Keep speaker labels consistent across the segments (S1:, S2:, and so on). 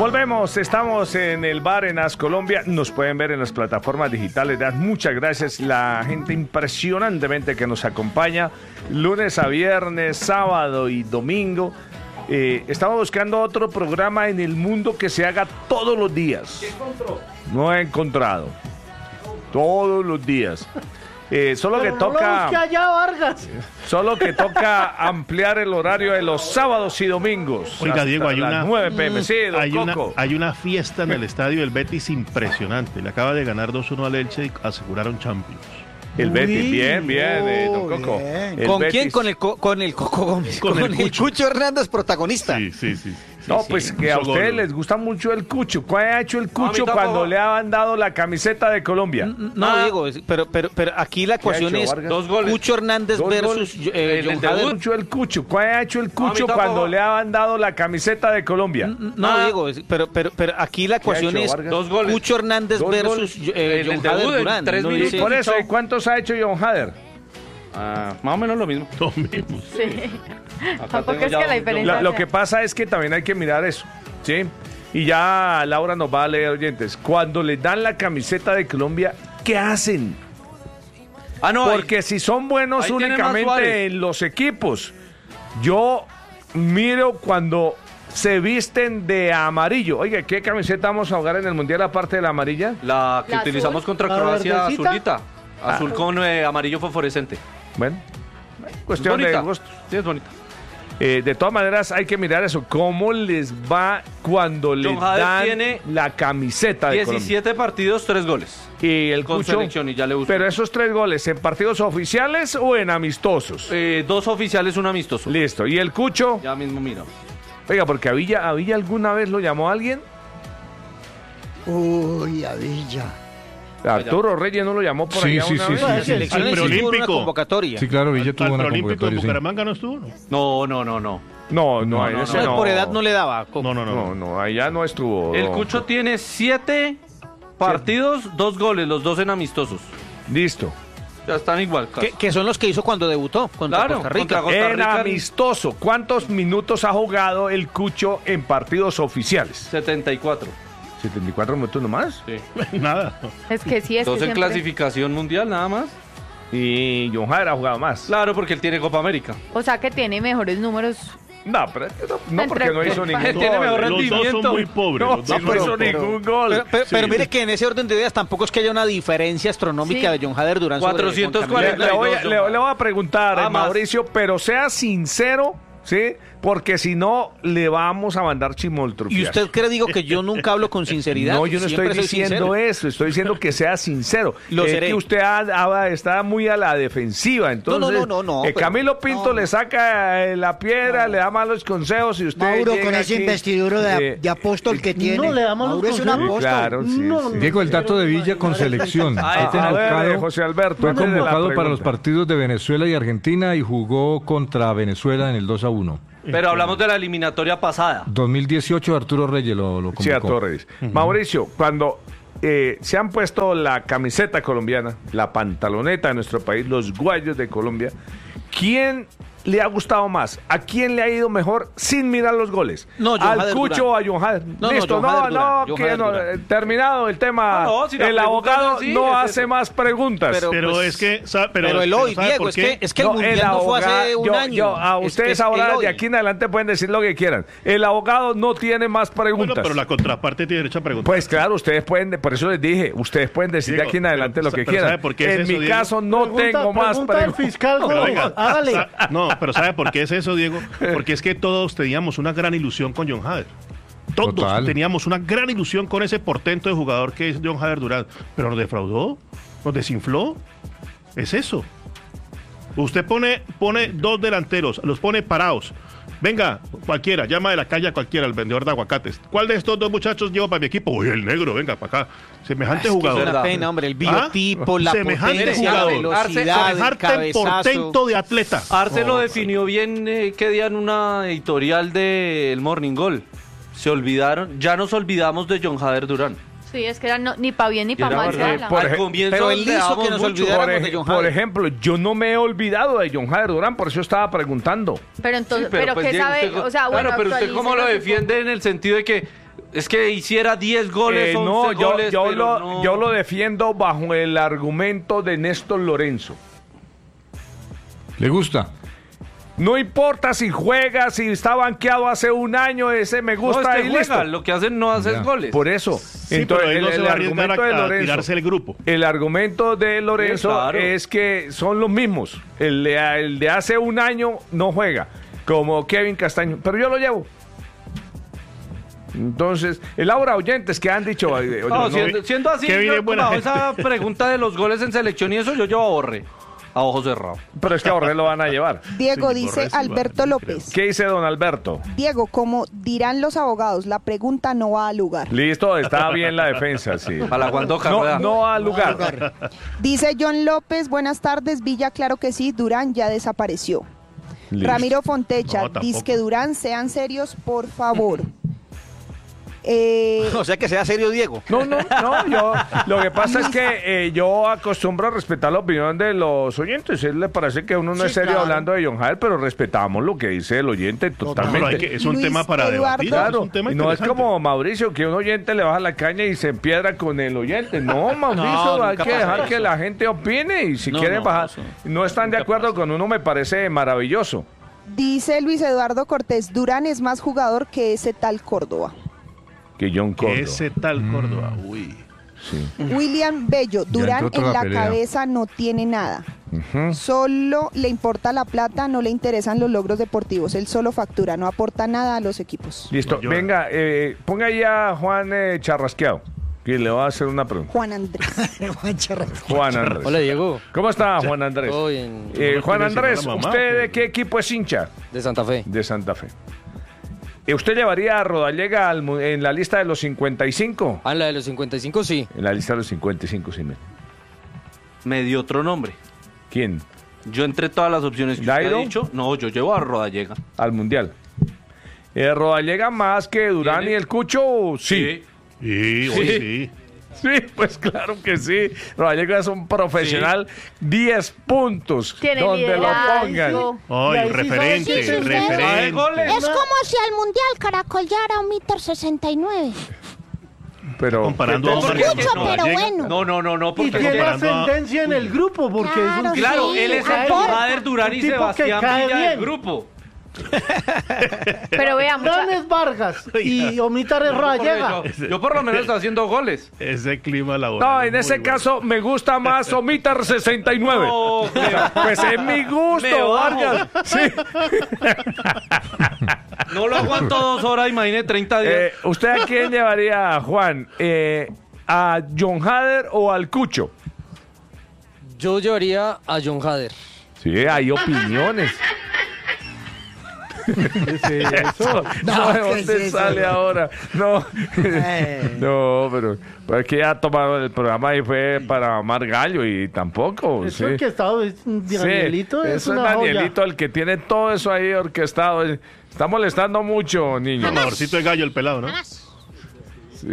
S1: Volvemos, estamos en el bar en As Colombia. Nos pueden ver en las plataformas digitales. Muchas gracias, la gente impresionantemente que nos acompaña lunes a viernes, sábado y domingo. Estamos buscando otro programa en el mundo que se haga todos los días.
S2: ¿Qué encontró?
S1: No he encontrado. Todos los días. Solo
S2: pero
S1: que toca.
S2: No allá, Vargas.
S1: Solo que toca ampliar el horario de los sábados y domingos.
S3: Oiga, Diego, hay
S1: las
S3: una
S1: 9 p.m. Sí,
S3: hay una fiesta en el estadio del Betis impresionante. Le acaba de ganar 2-1 al Elche y aseguraron Champions.
S1: El Betis, bien, don Coco.
S4: ¿Con
S1: Betis.
S4: quién? Con el Coco Gómez.
S3: Con el
S4: Cucho Hernández, protagonista.
S3: Sí.
S1: No, pues que a ustedes les gusta mucho el Cucho. ¿Cuál ha hecho el Cucho cuando le han dado la camiseta de Colombia?
S4: No, Diego, pero aquí la ecuación es
S1: Vargas?
S2: 2 goles.
S4: Cucho Hernández versus John Jader.
S1: El Cucho. ¿Cuál ha hecho el Cucho
S2: tampoco.
S1: cuando le han dado la camiseta de Colombia?
S4: No, Diego, pero aquí la ecuación
S1: hecho
S4: es
S1: Vargas?
S2: 2 goles.
S4: Cucho Hernández
S1: Dos
S4: versus
S1: goles.
S4: John Jader Durán.
S2: 3
S4: No
S2: minutos.
S4: dice-
S1: Por eso, ¿y cuántos ha hecho John Hader?
S2: Más o menos lo mismo.
S3: Lo mismo.
S5: Sí.
S2: Acá
S5: Tampoco
S2: tengo
S5: es
S2: ya
S5: que la
S2: un-
S5: diferencia.
S1: Lo que pasa es que también hay que mirar eso, ¿sí? Y ya Laura nos va a leer, oyentes. Cuando les dan la camiseta de Colombia, ¿qué hacen?
S2: No,
S1: Porque si son buenos
S2: ahí tiene más
S1: únicamente
S2: Suárez.
S1: en los equipos, yo miro cuando se visten de amarillo. Oiga, ¿qué camiseta vamos a jugar en el Mundial aparte de la amarilla?
S2: la que
S5: La
S2: utilizamos
S5: azul.
S2: contra
S6: ¿La
S2: Croacia,
S6: verdecita?
S2: azulita. Azul con amarillo fosforescente.
S1: Bueno, cuestión
S2: Es bonita.
S1: de gusto.
S2: Sí, es bonita.
S1: De todas maneras, hay que mirar eso. ¿Cómo les va cuando les
S2: John Hader
S1: dan
S2: tiene
S1: la camiseta de Colombia?
S2: 17 partidos, 3 goles.
S1: Y el
S2: Con
S1: Cucho,
S2: selección, y ya le busco.
S1: pero esos 3 goles, ¿en partidos oficiales o en amistosos?
S2: 2 oficiales, un amistoso.
S1: Listo. ¿Y el Cucho?
S2: Ya mismo miro.
S1: Oiga, porque a Villa alguna vez lo llamó alguien.
S6: Uy, a Villa.
S1: Arturo Reyes no lo llamó por
S7: Sí,
S1: allá
S7: sí,
S1: una
S7: sí,
S1: vez.
S7: sí,
S4: La
S7: sí.
S4: selección
S3: Al
S4: sí tuvo una
S3: preolímpico.
S4: convocatoria.
S7: Sí, claro, Villa tuvo
S3: Al
S7: una
S3: Preolímpico en
S7: convocatoria, sí.
S3: Bucaramanga no estuvo, ¿no?
S2: No.
S1: Ahí ese
S4: Por edad no le daba.
S1: No, allá no estuvo.
S2: El Cucho tiene 7 partidos, 2 goles, los 2 en amistosos.
S1: Listo.
S2: Ya están igual.
S4: Que son los que hizo cuando debutó contra
S2: Claro,
S4: Costa Rica.
S2: contra Costa
S1: En
S2: Rica.
S1: amistoso, ¿cuántos minutos ha jugado el Cucho en partidos oficiales?
S2: 74.
S1: 74 minutos nomás.
S2: Sí.
S3: Nada.
S5: Es que sí, es
S2: 2
S5: que
S2: en
S5: siempre...
S2: clasificación mundial, nada más.
S1: Y John Hader ha jugado más.
S2: Claro, porque él tiene Copa América.
S5: O sea que tiene mejores números.
S1: No, pero no porque no hizo ningún
S2: Tiene
S1: gol.
S2: mejor
S3: Los dos
S2: rendimiento.
S3: son muy pobres.
S1: No,
S3: los
S1: sí,
S3: dos
S1: no
S3: son
S1: hizo
S3: muy pobres.
S1: ningún gol.
S4: Pero mire que en ese orden de ideas tampoco es que haya una diferencia astronómica
S5: Sí.
S4: de John Hader Durán sobre
S2: 440.
S4: Juan Camilo.
S1: Le voy a preguntar,
S2: Ah, más.
S1: Mauricio, pero sea sincero, ¿sí? Porque si no, le vamos a mandar chimoltrufias.
S4: ¿Y usted cree, digo, que yo nunca hablo con sinceridad?
S1: No, yo no
S4: Siempre
S1: estoy
S4: soy
S1: diciendo
S4: sincero.
S1: eso, estoy diciendo que sea sincero.
S4: Lo
S1: Es
S4: seré.
S1: que usted está muy a la defensiva, entonces
S4: No, pero-
S1: Camilo Pinto
S4: no.
S1: le saca la piedra, le da malos consejos y usted
S6: Mauro,
S1: llega
S6: con ese
S1: aquí,
S6: investiduro de apóstol que tiene.
S2: No le damos
S6: Mauro
S2: los
S6: es un
S2: consejos.
S6: apóstol.
S1: Claro, sí,
S2: No,
S1: sí.
S7: Diego, el dato de Villa con selección.
S2: Ay,
S7: Este
S1: A ver,
S7: mercado
S1: José Alberto,
S7: fue
S1: antes de la
S7: convocado para los
S1: pregunta.
S7: partidos de Venezuela y Argentina y jugó contra Venezuela en el 2-1.
S2: Pero hablamos de la eliminatoria pasada.
S7: 2018 Arturo Reyes lo convocó.
S1: Sí, a Torres. Mauricio, cuando se han puesto la camiseta colombiana, la pantaloneta de nuestro país, los guayos de Colombia, ¿quién le ha gustado más? ¿A quién le ha ido mejor sin mirar los goles?
S4: No, John
S1: ¿Al
S4: Hader
S1: Cucho
S4: Durán.
S1: o a John Hader?
S4: No,
S1: Listo,
S4: John Hader Durán.
S1: que
S4: John Hader
S1: no,
S4: Durán.
S1: terminado el tema.
S2: No, si la
S1: el
S2: pregunta
S1: abogado
S2: es así,
S1: no
S2: es
S1: hace
S2: eso.
S1: más preguntas.
S3: Pero
S4: pues,
S3: es que...
S4: Pero el hoy,
S3: ¿sabe
S4: Diego,
S3: por
S4: es
S3: qué?
S4: que el
S1: No,
S4: mundial no fue hace
S1: abogado-
S4: un año.
S1: a
S4: Es-
S1: ustedes
S4: es el
S1: ahora
S4: hoy.
S1: de aquí en adelante pueden decir lo que quieran. El abogado no tiene más preguntas.
S3: Bueno, pero la contraparte tiene derecho a preguntar.
S1: Pues claro, ustedes pueden, por eso les dije, ustedes pueden decir de
S3: Diego,
S1: aquí en adelante
S3: pero-
S1: lo que
S3: pero
S1: quieran.
S3: ¿sabe por qué es
S1: En
S3: eso,
S1: mi
S3: Diego?
S1: caso no tengo más
S2: al
S1: preguntas.
S2: fiscal,
S3: Pero venga,
S2: hágale.
S3: No, pero ¿sabe por qué es eso, Diego? Porque es que todos teníamos una gran ilusión con John Hader. Todos
S7: Total.
S3: teníamos una gran ilusión con ese portento de jugador que es John Hader Durán. Pero nos defraudó, nos desinfló. Es eso. Usted pone 2 delanteros, los pone parados. Venga, cualquiera, llama de la calle a cualquiera, el vendedor de aguacates. ¿Cuál de estos 2 muchachos llevo para mi equipo? Uy, el negro, venga para acá. Semejante
S4: Es
S3: jugador.
S4: una pena, hombre, el biotipo, la
S3: Semejante
S4: potencia, la
S3: jugador.
S4: velocidad, el
S3: Semejante
S4: cabezazo.
S3: portento de atleta.
S2: Arce lo definió bien qué día en una editorial del Morning Goal. Se olvidaron, ya nos olvidamos de John Hader Durán.
S5: Sí, es que era ni para bien ni
S2: Era
S5: para mal. se
S2: verdad.
S5: habla.
S1: Por
S2: Al
S1: ej-
S2: comienzo
S4: pero él hizo
S2: dábamos
S4: que nos
S2: mucho.
S4: olvidáramos de John
S1: Por
S4: Hader.
S1: ejemplo, yo no me he olvidado de John Hader Durán, por eso estaba preguntando.
S5: Pero entonces,
S2: Sí,
S5: pero
S2: pues,
S5: ¿qué
S2: Diego,
S5: sabe?
S2: usted-
S5: O sea, bueno,
S2: claro, pero usted cómo lo
S5: actualícenos un
S2: defiende en el sentido de que Es que hiciera 10 goles, 11
S1: no,
S2: goles, pero no.
S1: yo lo defiendo bajo el argumento de Néstor Lorenzo.
S7: ¿Le gusta?
S1: No importa si juega, si está banqueado hace un año, ese me
S2: No,
S1: gusta
S2: es que
S1: y listo.
S2: juega, lo que hacen no hacer
S7: Ya.
S2: goles.
S1: Por eso.
S3: Sí, pero él no se va a arriesgar a tirarse el grupo.
S1: El argumento de Lorenzo
S2: Sí, claro.
S1: es que son los mismos. El de hace un año no juega, como Kevin Castaño, pero yo lo llevo. Entonces, el aura oyentes que han dicho... oye,
S2: No,
S1: no,
S2: siendo así,
S3: Kevin
S2: yo,
S3: es buena
S2: bajo
S3: gente.
S2: esa pregunta de los goles en selección y eso, yo llevo a Borré, a ojo cerrado.
S1: pero es que a Borré lo van a llevar.
S8: Diego
S3: Sí,
S8: dice
S3: Borré sí va,
S8: Alberto
S3: sí
S8: López.
S1: ¿Qué dice don Alberto?
S8: Diego, como dirán los abogados, la pregunta no va al lugar.
S1: Listo, está bien la defensa, sí.
S2: A la Guandoca,
S1: No,
S2: rueda.
S1: no al lugar.
S8: Dice John López, buenas tardes, Villa, claro que sí, Durán ya desapareció.
S1: Listo.
S8: Ramiro Fontecha,
S3: No, tampoco.
S8: dice que Durán, sean serios, por favor.
S4: O sea que sea serio, Diego.
S1: No, yo lo que pasa es que yo acostumbro a respetar la opinión de los oyentes. Él le parece que uno no
S6: Sí,
S1: es serio
S6: claro.
S1: hablando de John Jael, pero respetamos lo que dice el oyente
S3: Pero
S1: totalmente.
S3: es un
S8: Luis
S3: tema para
S8: Eduardo.
S3: debatir.
S1: Claro,
S3: Es un tema
S1: y no es
S3: interesante.
S1: como Mauricio, que un oyente le baja la caña y se empiedra con el oyente. No, Mauricio,
S4: No,
S1: hay
S4: nunca
S1: que
S4: pasa
S1: dejar
S4: eso.
S1: que la gente opine y si
S4: No,
S1: quieren
S4: no,
S1: bajar,
S4: eso
S1: no están de acuerdo con uno, me parece maravilloso.
S8: Dice Luis Eduardo Cortés, Durán es más jugador que ese tal Córdoba.
S1: Que John Córdoba.
S3: Ese tal Córdoba, uy.
S1: Sí.
S8: William Bello, Durán
S7: entró
S8: en
S7: otra
S8: la
S7: pelea.
S8: cabeza no tiene nada.
S1: Ujú.
S8: Solo le importa la plata, no le interesan los logros deportivos. Él solo factura, no aporta nada a los equipos.
S1: Listo,
S3: No llora.
S1: venga, ponga ahí a Juan Charrasqueado, que le va a hacer una pregunta.
S8: Juan Andrés.
S6: Juan Charrasco.
S1: Juan Andrés.
S9: Hola Diego,
S1: ¿Cómo está Juan Andrés?
S9: todo bien,
S1: Juan
S3: ¿No
S1: Andrés,
S3: quiere decir a la mamá,
S1: ¿usted
S3: o
S1: de
S3: qué?
S1: qué equipo es hincha?
S9: de Santa Fe.
S1: De Santa Fe. ¿Usted llevaría a Rodallega en la lista de los 55?
S9: Ah, en la de los 55 sí.
S1: En la lista de los 55, sí.
S2: Me dio otro nombre.
S1: ¿Quién?
S2: Yo entre todas las opciones que usted
S1: ¿Dairo?
S2: ha dicho, no, yo llevo a Rodallega.
S1: Al Mundial. Rodallega más que Durán
S2: ¿Tiene?
S1: y el Cucho, sí.
S3: Sí, hoy sí.
S1: Sí, pues claro que sí. Rodallega es un profesional, 10 puntos.
S5: Tiene
S1: donde lo pongan.
S5: liderazgo.
S3: Ay, referente,
S10: sí,
S3: referente.
S10: Es como si al Mundial Caracol ya era 1,69 m.
S1: Pero
S3: Comparando a
S10: Mucho,
S3: Omar
S10: pero
S3: Rodallega.
S10: bueno.
S2: No,
S11: Y
S2: porque
S11: tiene
S3: comparando a-
S11: ascendencia en el grupo porque
S10: Claro,
S11: es un
S2: claro,
S10: sí,
S2: él es el
S10: aporta.
S2: Jader Durán y
S11: Un tipo que
S2: Sebastián
S11: cae
S2: Villa del
S11: bien.
S2: grupo.
S5: Pero veamos.
S11: Ranes Vargas y Omitar Rodallega.
S2: Yo por lo menos estoy haciendo goles.
S3: Ese clima laboral.
S1: no,
S3: es
S1: en
S3: muy
S1: ese
S3: bueno.
S1: caso me gusta más Omitar 69.
S2: No,
S1: Pues es mi
S2: Me
S1: gusto,
S2: bajo.
S1: Vargas. Sí.
S2: no lo aguanto 2 horas, imagine 30 días.
S1: ¿Usted a quién llevaría, Juan? ¿A John Hader o al Cucho?
S9: Yo llevaría a John Hader.
S1: Sí, hay opiniones.
S11: Eso.
S1: No, ¿de
S6: ¿qué es
S1: dónde
S6: eso?
S1: sale ahora? No,
S6: No.
S1: pero pues que ya tomaron el programa y fue para mamar gallo y tampoco.
S11: Eso
S1: sí.
S11: orquestado es Danielito, es
S1: eso es
S11: una joya.
S1: Danielito el que tiene todo eso ahí orquestado. Está molestando mucho, niño.
S3: Mamadorcito de gallo el pelado, ¿no?
S1: Sí.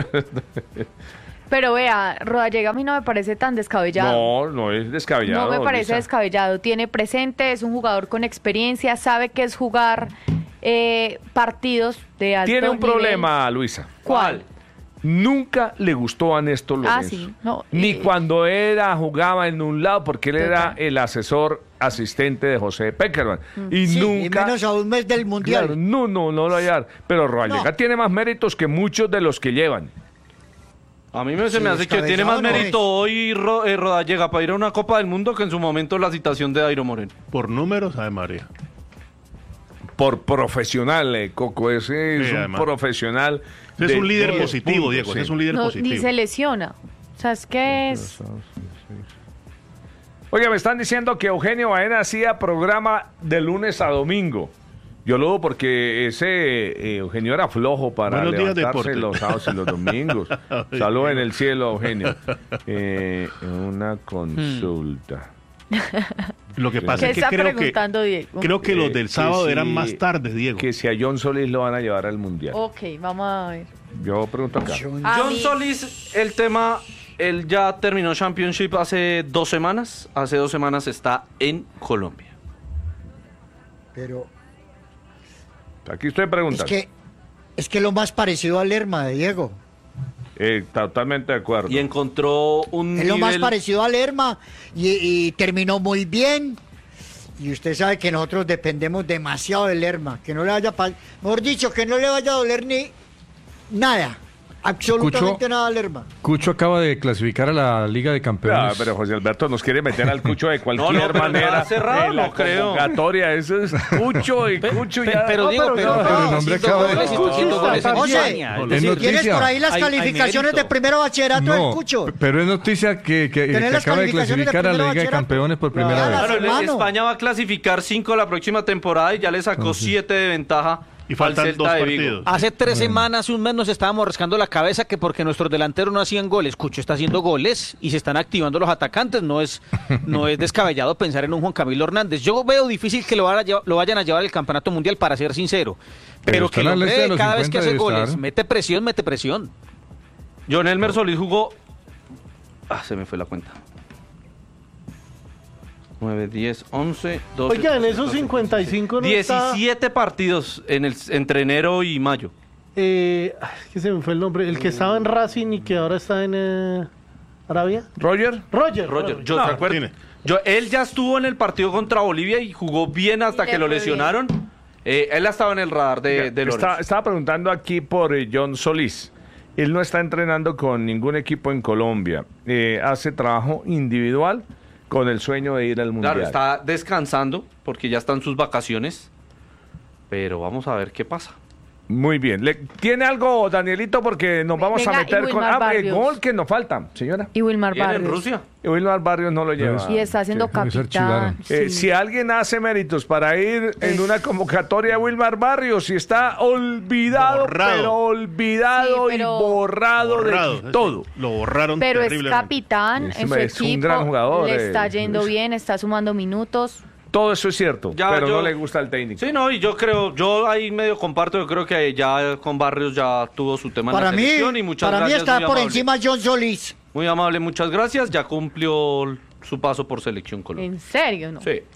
S5: Pero vea, Rodallega a mí no me parece tan descabellado.
S1: No, no es descabellado.
S5: No me parece
S1: Lisa.
S5: descabellado. Tiene presente, es un jugador con experiencia, sabe que es jugar partidos de alto
S1: Tiene un
S5: nivel.
S1: problema, Luisa.
S5: ¿Cuál?
S1: Nunca le gustó a Néstor Lorenzo.
S5: Ah, sí. No,
S1: Ni cuando jugaba en un lado, porque él era el asesor asistente de José Peckerman. Y
S6: Sí, y nunca. menos a un mes del mundial.
S1: Claro, no lo hallar. Pero Rodallega
S6: No.
S1: tiene más méritos que muchos de los que llevan.
S2: A mí se me
S6: Sí,
S2: hace que tiene
S6: descabellado
S2: más
S6: no
S2: mérito
S6: es.
S2: hoy Rodallega para ir a una Copa del Mundo que en su momento la citación de Dairo Moreno.
S3: Por números, Ave María.
S1: Por profesional, Coco. Ese es
S3: Sí,
S1: un
S3: además.
S1: profesional.
S3: Ese es un líder
S1: 10
S3: positivo,
S1: puntos,
S3: Diego.
S1: sí.
S3: Ese es un líder
S5: no,
S3: positivo.
S5: ni se lesiona. O sea, es que es...
S1: Oye, me están diciendo que Eugenio Baena hacía programa de lunes a domingo. Yo lo dudo porque ese Eugenio era flojo para
S3: Buenos días,
S1: levantarse
S3: deporte.
S1: los sábados y los domingos. Salud en el cielo, Eugenio. Una consulta.
S3: Lo que pasa
S5: ¿Qué
S3: es que
S5: está
S3: creo que
S5: preguntando Diego?
S3: creo que los del
S1: Que
S3: sábado
S1: si-
S3: eran más tarde, Diego.
S1: Que si a John Solís lo van a llevar al Mundial.
S5: Ok, vamos a ver.
S1: Yo pregunto acá.
S5: A
S2: John
S5: mí-
S2: Solís, el tema, él ya terminó Championship hace 2 semanas. Hace 2 semanas está en Colombia.
S6: Pero
S1: Aquí estoy
S6: es
S1: preguntando.
S6: que Es que lo más parecido al Lerma, Diego.
S1: Totalmente de acuerdo.
S2: Y encontró un
S6: Es lo más
S2: nivel...
S6: parecido al Lerma y terminó muy bien. Y usted sabe que nosotros dependemos demasiado del Lerma. Que no le vaya mejor dicho, que no le vaya a doler ni nada. Absolutamente nada al Lerma.
S7: Cucho acaba de clasificar a la Liga de Campeones.
S1: Pero José Alberto nos quiere meter al Cucho de cualquier
S2: No, pero
S1: manera.
S2: está cerrado,
S1: en la
S2: no creo.
S1: convocatoria. Eso es Cucho y Cucho ya.
S4: Pero digo,
S7: pero el nombre acaba de...
S6: Oye,
S7: Es
S6: si tienes
S7: noticia.
S6: por ahí las
S4: Hay
S6: calificaciones
S4: mérito.
S6: de primero bachillerato del
S7: No,
S6: Cucho.
S7: pero es noticia que
S6: Tenés las
S7: acaba de
S6: calificaciones de
S7: clasificar a la
S6: primero
S7: Liga de
S6: bachillerato.
S7: Campeones por primera
S6: Claro.
S7: vez.
S2: Claro,
S6: hermano.
S2: España va a clasificar 5 la próxima temporada y ya le sacó 7 de ventaja
S3: Y
S2: al
S3: faltan
S2: Celta
S3: 2
S2: de Vigo.
S3: partidos.
S4: Hace 3 semanas, un mes, nos estábamos rascando la cabeza que porque nuestros delanteros no hacían goles. Cucho está haciendo goles y se están activando los atacantes. No es descabellado pensar en un Juan Camilo Hernández. Yo veo difícil que lo vayan a llevar al Campeonato Mundial, para ser sincero. Pero
S7: está
S4: que
S7: en la
S4: el hombre,
S7: lista de los
S4: cada vez que
S7: 50
S4: hace
S7: debe
S4: goles,
S7: estar.
S4: mete presión.
S2: John Elmer Solís jugó... se me fue la cuenta. 9, 10, 11, 12...
S11: Oiga, en esos 55 no está...
S2: 17 partidos entre enero y mayo.
S11: Es que se me fue el nombre. El que estaba en Racing y que ahora está en Arabia.
S1: Roger.
S11: Roger.
S2: Yo, ¿se acuerda?
S3: tiene.
S2: Él ya estuvo en el partido contra Bolivia y jugó bien hasta
S5: Y
S2: que
S5: le
S2: lo
S5: fue
S2: lesionaron. Él estaba en el radar de Lorenzo.
S1: Estaba preguntando aquí por John Solís. Él no está entrenando con ningún equipo en Colombia. Hace trabajo individual con el sueño de ir al Mundial.
S2: Claro, está descansando porque ya están sus vacaciones. Pero vamos a ver qué pasa.
S1: Muy bien. ¿Tiene algo, Danielito? Porque nos vamos
S5: Venga,
S1: a meter
S5: y
S1: con
S5: Wilmar
S1: el
S5: Barrios.
S1: gol que nos falta, señora.
S5: Y Wilmar
S2: ¿Viene en
S5: Barrios.
S2: Rusia?
S1: Y Wilmar Barrios no lo lleva.
S5: Y está haciendo
S7: Sí, se archivaron.
S5: capitán. Sí.
S1: Si alguien hace méritos para ir en una convocatoria a Wilmar Barrios, y está olvidado,
S3: Borrado.
S1: pero olvidado
S5: Sí, pero-
S1: y borrado de todo.
S3: Lo borraron
S5: Pero es
S3: terriblemente.
S5: capitán
S1: Es
S5: en su
S1: un
S5: equipo.
S1: gran jugador,
S5: Le está yendo bien, está sumando minutos.
S1: Todo eso es cierto,
S2: Ya,
S1: pero
S2: yo-
S1: no le gusta el técnico.
S2: Sí, no, y yo ahí medio comparto, yo creo que ya con Barrios ya tuvo su tema
S6: Para
S2: en la
S6: mí,
S2: selección y muchas
S6: para mí
S2: gracias.
S6: está
S2: muy
S6: por
S2: amable.
S6: encima John Solís.
S2: Muy amable, muchas gracias, ya cumplió su paso por Selección Colombia.
S5: ¿En serio? No.
S2: Sí.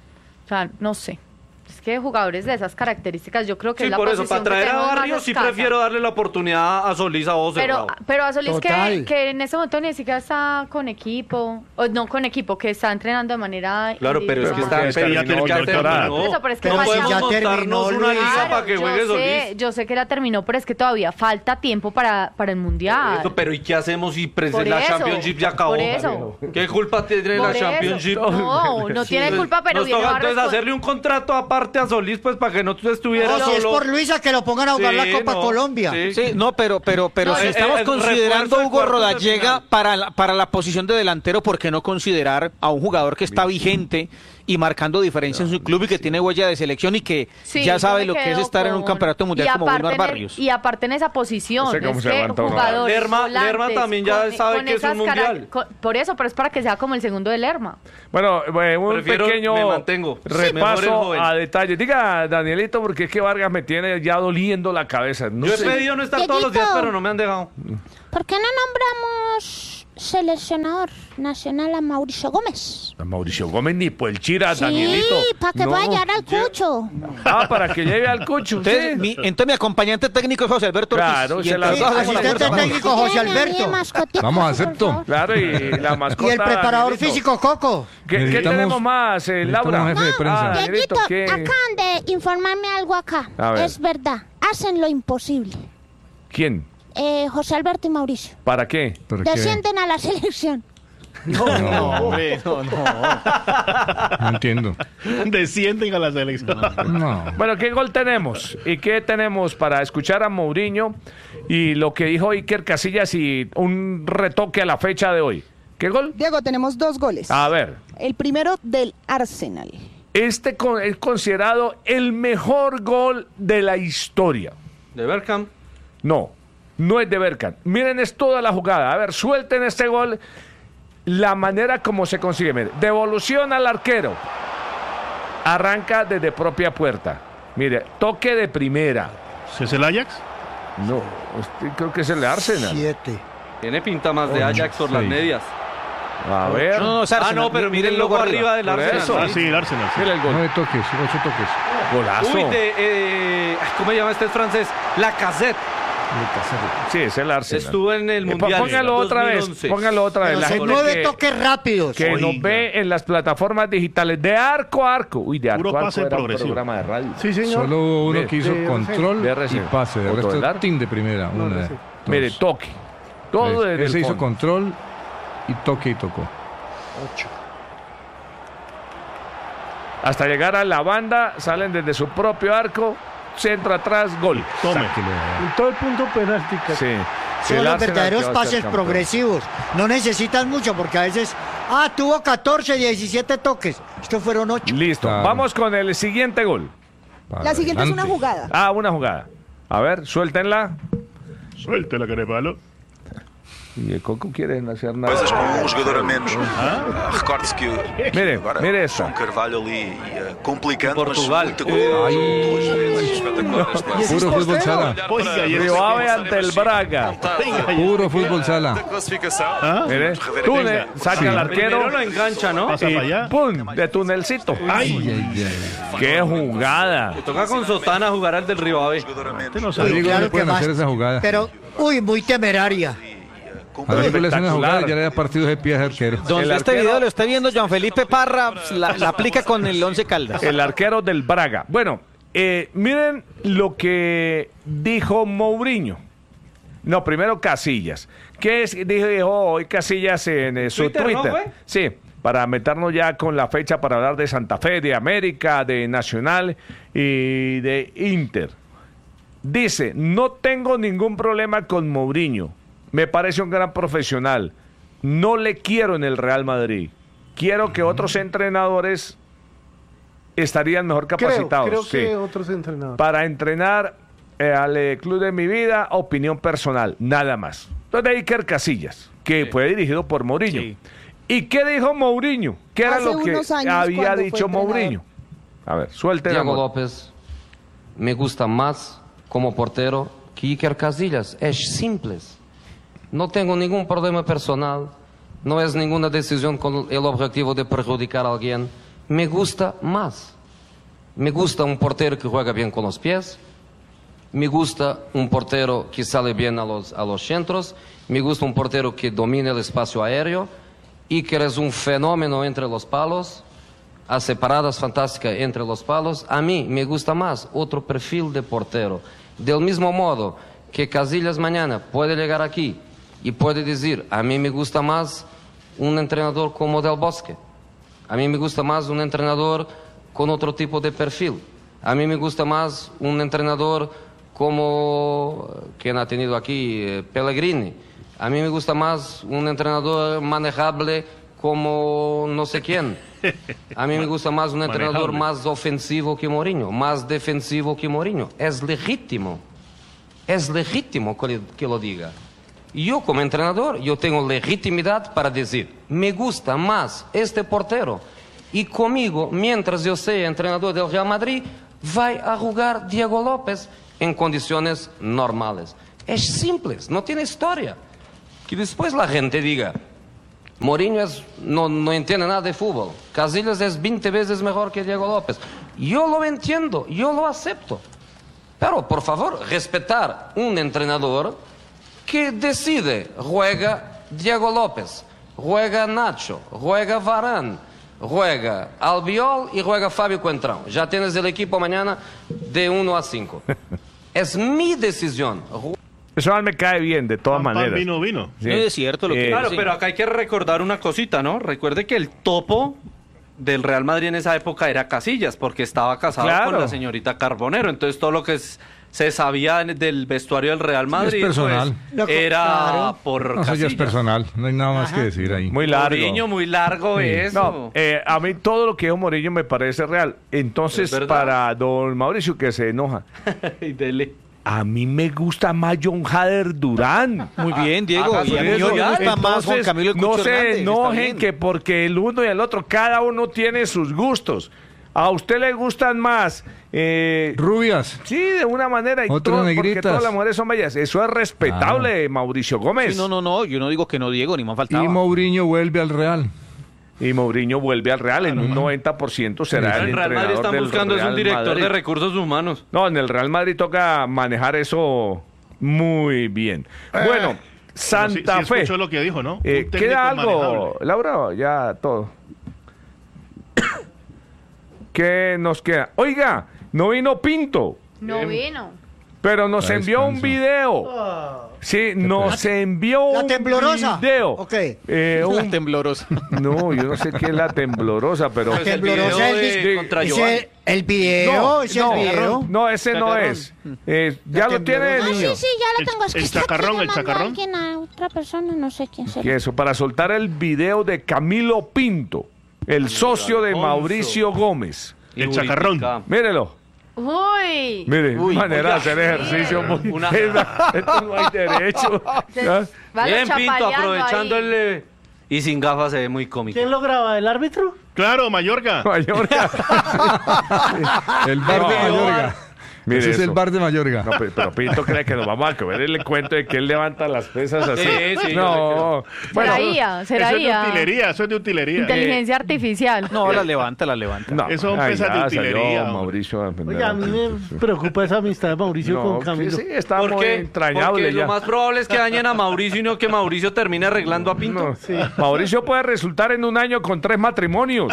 S5: O sea, no sé. Es que jugadores de esas características, yo creo que
S2: Sí,
S5: es la
S2: por eso,
S5: posición
S2: para traer
S5: que
S2: a
S5: tenemos más
S2: Barrios sí
S5: escasa.
S2: prefiero darle la oportunidad a Solís a vos.
S5: Pero a Solís
S6: Total.
S5: que en ese momento ni siquiera está con equipo, o no con equipo, que está entrenando de manera
S2: Claro, pero es que
S5: individual.
S2: está
S1: Porque ya
S2: pero
S1: terminó
S2: ya
S1: el temporada.
S2: terminó.
S5: Por eso, pero es que
S6: Pero
S2: no
S6: si
S2: podemos
S6: ya
S2: montarnos
S6: terminó,
S2: una
S6: Luis.
S2: lista para que juegue Solís.
S5: yo sé que la terminó, pero es que todavía falta tiempo para el Mundial.
S2: Eso, pero ¿y qué hacemos si
S5: Por
S2: la
S5: eso,
S2: Championship ya acabó?
S5: por eso.
S2: ¿Qué culpa tiene
S5: Por
S2: la
S5: eso.
S2: Championship?
S5: No tiene culpa, pero
S2: Nos
S5: viene
S2: toca
S5: a
S2: entonces
S5: respon-
S2: hacerle un contrato aparte a Solís, pues para que no estuviera
S6: No, si es
S2: solo.
S6: por Luisa, que lo pongan a jugar
S2: Sí,
S6: la Copa
S2: no,
S6: Colombia.
S2: sí.
S4: Sí, no, pero
S5: No,
S4: si estamos
S2: el
S4: considerando
S2: refuerzo
S4: a
S2: de
S4: Hugo
S2: cuartos de
S4: Rodallega
S2: final.
S4: para la posición de delantero, ¿por qué no considerar a un jugador que está vigente y marcando diferencia en su club y que tiene huella de selección y que
S5: Sí,
S4: ya
S5: yo
S4: sabe
S5: me
S4: lo que es
S5: quedo
S4: estar en un
S5: con-
S4: campeonato mundial
S5: y
S4: como
S5: aparte
S4: Wilmar
S5: en el-
S4: Barrios?
S5: Y aparte en esa posición,
S1: No sé cómo
S5: es
S1: se
S5: que
S1: aguanta uno.
S5: jugadores,
S2: Lerma
S5: volantes,
S2: también ya sabe
S5: con
S2: que es un
S5: esas
S2: mundial.
S5: por eso, pero es para que sea como el segundo de Lerma.
S1: Bueno, un
S2: Prefiero-
S1: pequeño
S2: me mantengo. Mejor el
S1: repaso
S2: joven.
S1: a detalle. Diga, Danielito, porque es que Vargas me tiene ya doliendo la cabeza. No
S2: Yo he
S1: sé.
S2: pedido no estar todos los días,
S10: Dieguito.
S2: pero no me han dejado.
S10: ¿Por qué no nombramos seleccionador nacional a Mauricio Gómez?
S1: A Mauricio Gómez ni por el Chira,
S10: Sí,
S1: Danielito.
S10: para que
S1: No.
S10: pueda llevar al Cucho.
S1: Para que lleve al Cucho.
S4: Entonces,
S1: sí.
S4: entonces mi acompañante técnico es José Alberto Ortiz.
S1: Claro,
S4: Y
S1: se la-
S4: entonces
S1: Sí,
S4: hacemos la
S6: asistente
S4: fuerza.
S6: técnico José
S10: Lléveme a mí de
S6: Alberto.
S10: mascotica,
S7: Vamos,
S10: por
S7: acepto.
S10: favor.
S1: Claro, y la mascota.
S6: Y el preparador
S1: Danielito.
S6: físico Coco.
S1: ¿Qué
S7: Necesitamos-
S1: tenemos más, Laura?
S7: necesitamos un jefe de prensa.
S1: Danielito,
S10: Dieguito,
S1: ¿qué?
S10: acaban de informarme algo acá.
S1: A ver.
S10: Es verdad, hacen lo imposible.
S1: ¿Quién?
S10: José Alberto y Mauricio.
S1: ¿Para qué?
S7: ¿Por qué?
S10: Descienden a la selección.
S7: No entiendo.
S3: Descienden a la selección.
S7: No.
S1: Bueno, ¿qué gol tenemos? ¿Y qué tenemos para escuchar a Mourinho y lo que dijo Iker Casillas y un retoque a la fecha de hoy? ¿Qué gol?
S8: Diego, tenemos 2 goles.
S1: A ver,
S8: El primero del Arsenal.
S1: es considerado el mejor gol de la historia.
S2: De Bergkamp.
S1: No, no es de Bergkamp. Miren, es toda la jugada. A ver, suelten este gol. La manera como se consigue. Mire, devolución al arquero. Arranca desde propia puerta. Mire, toque de primera.
S3: ¿Es el Ajax?
S1: No, creo que es el de Arsenal.
S6: 7.
S2: Tiene pinta más de Ajax por las
S7: seis.
S2: medias.
S1: A ver.
S4: No, es Arsenal.
S2: No, pero miren el logo arriba del
S1: Por
S2: Arsenal.
S1: eso.
S3: Ah, sí, el Arsenal. Sí.
S1: Mira el gol.
S7: 9 toques, 8 toques.
S1: Golazo.
S2: Uy, ¿cómo se llama este francés? Lacazette.
S1: Sí, es el Arsenal.
S2: Estuvo en el Mundial.
S1: Póngalo otra vez.
S2: 2011.
S1: Póngalo otra vez.
S6: Pero
S1: La
S6: son
S1: gente
S6: 9
S1: que-
S6: toques rápidos.
S1: que nos ve en las plataformas digitales de arco a arco. Uy, de arco
S3: Puro
S1: a arco
S3: pase
S1: era un
S3: progresivo.
S1: programa de radio.
S11: Sí, señor.
S7: Solo hubo uno
S1: Mire,
S7: que hizo control
S1: DRC.
S7: y pase. De
S1: Otro del
S7: resto,
S1: arco.
S7: team de primera. Una, dos.
S1: Mire, toque. Todo desde
S7: Ese
S1: el
S7: hizo
S1: fondo.
S7: control y toque y tocó.
S1: Hasta llegar a la banda, salen desde su propio arco, centro atrás, gol.
S3: Tome.
S11: En todo el punto penalti. Cacho.
S1: Sí.
S6: Son
S1: El
S6: los
S1: Arsenal
S6: verdaderos
S1: que va a ser
S6: pases
S1: campeón.
S6: progresivos. No necesitan mucho porque a veces, tuvo 14, 17 toques. Estos fueron 8.
S1: Listo.
S7: Claro.
S1: Vamos con el siguiente gol.
S7: Para
S8: La siguiente es una
S7: adelante.
S8: jugada.
S1: Una jugada. A ver, suéltenla.
S3: Suelte la carepalo.
S1: Y el Coco quiere no hacer nada.
S12: Coisas com jogador a menos. Recorde-se que
S1: Mire,
S12: agora
S1: mire essa.
S12: João Carvalho ali complicando,
S2: Portugal.
S12: mas muito gol.
S7: Ay.
S12: Duas vezes espetacular este lance.
S7: Puro fútbol sala.
S3: Oiga, y
S1: Rio Ave ante el Braga.
S7: Puro fútbol sala.
S12: Classificação.
S1: Mire, Túnel, saca al arquero
S2: Primero lo engancha, ¿no?
S3: Pasa para allá.
S1: ¡pum! De tunelcito. ¡Qué jugada!
S2: Toca con Sotana jugar al del Río Ave.
S12: Jogador a menos.
S3: Usted no
S7: A
S3: sabe.
S7: Diego no le pueden hacer esa jugada.
S6: Pero, muy temeraria.
S7: A Diego le hacen una jugada y
S1: espectacular.
S7: ya le da partido de pie a arquero.
S4: Donde
S1: El
S4: este
S1: arquero-
S4: video lo está viendo Joan Felipe Parra, la aplica con el 11 Caldas.
S1: El arquero del Braga. Bueno, miren lo que dijo Mourinho. No, primero Casillas. ¿Qué dijo hoy Casillas en su
S2: Twitter,
S1: Twitter?
S2: ¿no fue?
S1: Sí, para meternos ya con la fecha para hablar de Santa Fe, de América, de Nacional y de Inter. Dice, no tengo ningún problema con Mourinho. Me parece un gran profesional. No le quiero en el Real Madrid. Quiero que otros entrenadores estarían mejor capacitados.
S11: Creo
S1: sí,
S11: que otros entrenadores.
S1: para entrenar al club de mi vida, opinión personal, nada más. Entonces, de Iker Casillas, que fue dirigido por Mourinho.
S4: Sí.
S1: ¿Y qué dijo Mourinho? ¿Qué era
S8: Hace
S1: lo que
S8: unos años,
S1: había
S8: cuando fue
S1: dicho
S8: entrenador.
S1: Mourinho? A ver, suelte la
S13: Diego
S1: mano.
S13: López me gusta más como portero que Iker Casillas. Es simple. No tengo ningún problema personal. No es ninguna decisión con el objetivo de perjudicar a alguien. Me gusta más. Me gusta un portero que juega bien con los pies. Me gusta un portero que sale bien a los centros. Me gusta un portero que domina el espacio aéreo. Iker es un fenómeno entre los palos. Hace paradas fantásticas entre los palos. A mí me gusta más otro perfil de portero. Del mismo modo que Casillas mañana puede llegar aquí y puede decir, a mí me gusta más un entrenador como Del Bosque. A mí me gusta más un entrenador con otro tipo de perfil. A mí me gusta más un entrenador como quien ha tenido aquí, Pellegrini. A mí me gusta más un entrenador manejable como no sé quién. A mí me gusta más un entrenador más ofensivo que Mourinho, más defensivo que Mourinho. Es legítimo que lo diga. Yo como entrenador, yo tengo legitimidad para decir, me gusta más este portero. Y conmigo, mientras yo sea entrenador del Real Madrid, va a jugar Diego López en condiciones normales. Es simple, no tiene historia. Que después la gente diga, Mourinho no entiende nada de fútbol, Casillas es 20 veces mejor que Diego López. Yo lo entiendo, yo lo acepto. Pero, por favor, respetar un entrenador que decide, juega Diego López, juega Nacho, juega Varane, juega Albiol y juega Fabio Coentrão. Ya tienes el equipo mañana de 1 a 5. Es mi decisión.
S1: Eso me cae bien, de todas
S3: Pan, pan,
S1: maneras.
S3: vino.
S1: Sí.
S4: No es cierto lo que
S2: Claro,
S4: sí.
S2: pero acá hay que recordar una cosita, ¿no? Recuerde que el topo del Real Madrid en esa época era Casillas, porque estaba casado
S1: Claro.
S2: con la señorita Carbonero. Entonces todo lo que se sabía del vestuario del Real Madrid
S7: es personal.
S2: pues, era
S6: Claro.
S2: por
S7: No, eso ya
S2: Casillas.
S7: es personal. No hay nada más que decir ahí.
S1: Muy largo.
S2: Mourinho, muy largo eso.
S1: No, a mí todo lo que dijo Mourinho me parece real. Entonces,
S2: Es verdad.
S1: para don Mauricio, que se enoja,
S2: Y dele.
S1: a mí me gusta más John Hader Durán.
S4: Muy bien, Diego.
S2: Haga
S4: Y a mí
S2: eso,
S4: me
S2: ya.
S4: gusta más Juan
S1: Entonces,
S4: Camilo
S1: no
S4: Cucho
S1: se
S4: Hernández, está
S1: enojen
S4: bien.
S1: que porque el uno y el otro, cada uno tiene sus gustos. ¿A usted le gustan más?
S7: Rubias.
S1: Sí, de una manera. Y
S7: Otras
S1: porque
S7: negritas.
S1: todas las mujeres son bellas. Eso es respetable, Mauricio Gómez.
S4: Sí, no, yo no digo que no, Diego, ni me ha faltado.
S7: Y Mourinho vuelve al Real.
S1: Y Mourinho vuelve al Real en un 90% será el
S2: El Real Madrid
S1: entrenador
S2: está
S1: del
S2: buscando es un
S1: Real
S2: director
S1: Madrid.
S2: de recursos humanos.
S1: No, en el Real Madrid toca manejar eso muy bien. Bueno, Santa
S3: sí
S1: Fe.
S3: escuchó lo que dijo, ¿no? Un técnico
S1: ¿Queda algo,
S3: manejable.
S1: Laura? Ya todo. ¿Qué nos queda? Oiga, no vino Pinto,
S5: No vino.
S1: pero nos
S7: Está
S1: envió un
S7: descanso.
S1: video. Sí, nos envió
S6: ¿La
S1: un
S6: temblorosa?
S1: video.
S6: Ok.
S1: Un
S4: temblorosa.
S1: No, yo no sé qué es la temblorosa, pero...
S2: Pues el
S6: Temblorosa
S2: video
S6: es
S2: de contra
S6: ese-
S2: Giovanni.
S6: el video, ese es el video.
S1: no, ese no
S2: Chacarrón.
S1: es. Ya lo tiene el
S10: Ah,
S1: niño.
S10: sí, ya lo tengo. Es que
S3: el
S10: está aquí
S3: chacarrón, el
S10: llamando a
S3: chacarrón.
S10: alguien, a otra persona, no sé quién será.
S1: Que eso, para soltar el video de Camilo Pinto, el socio de
S2: Alfonso.
S1: Mauricio Gómez.
S3: El chacarrón.
S1: Mírelo.
S5: Uy.
S1: Mire,
S2: Uy,
S1: manera de
S2: oiga.
S1: hacer ejercicio.
S2: Una-
S1: Esto no hay derecho. ¿Ya?
S5: Vale,
S2: Bien, Pinto,
S5: chapaleando
S2: aprovechando
S5: ahí.
S2: el... y sin gafas se ve muy cómico.
S11: ¿Quién lo graba? ¿El árbitro?
S3: Claro, Mallorca.
S1: Mallorca.
S7: El bar de
S1: No.
S7: Mayorga.
S1: Mire
S7: Ese es el
S1: eso.
S7: bar de Mayorga.
S1: No, pero Pinto cree que nos vamos a comer el cuento de que él levanta las pesas así.
S2: Sí,
S1: no.
S5: Será IA, será
S3: Eso es de
S5: IA.
S3: utilería, eso es de utilería.
S5: Inteligencia artificial.
S4: No, la levanta.
S1: No.
S3: Eso son
S1: Ay,
S3: pesas de
S1: ya
S3: utilería,
S1: salió
S3: hombre.
S1: Mauricio a defender
S11: Oiga, a mí me preocupa esa amistad de Mauricio con Camilo.
S1: Sí, está
S2: ¿Por
S1: muy
S2: qué?
S1: entrañable
S2: Porque
S1: ya.
S2: lo más probable es que dañen a Mauricio y no que Mauricio termine arreglando a Pinto.
S1: No. Mauricio puede resultar en un año con 3 matrimonios.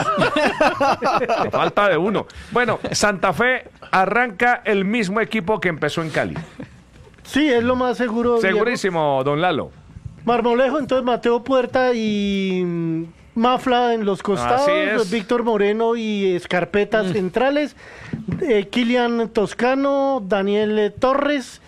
S1: A falta de uno. Bueno, Santa Fe arranca el mismo equipo que empezó en Cali.
S11: Sí, es lo más seguro. Diego.
S1: Segurísimo, don Lalo.
S11: Marmolejo, entonces Mateo Puerta y Mafla en los costados,
S1: Así es.
S11: Víctor Moreno y Escarpeta centrales, Kilian Toscano, Daniel Torres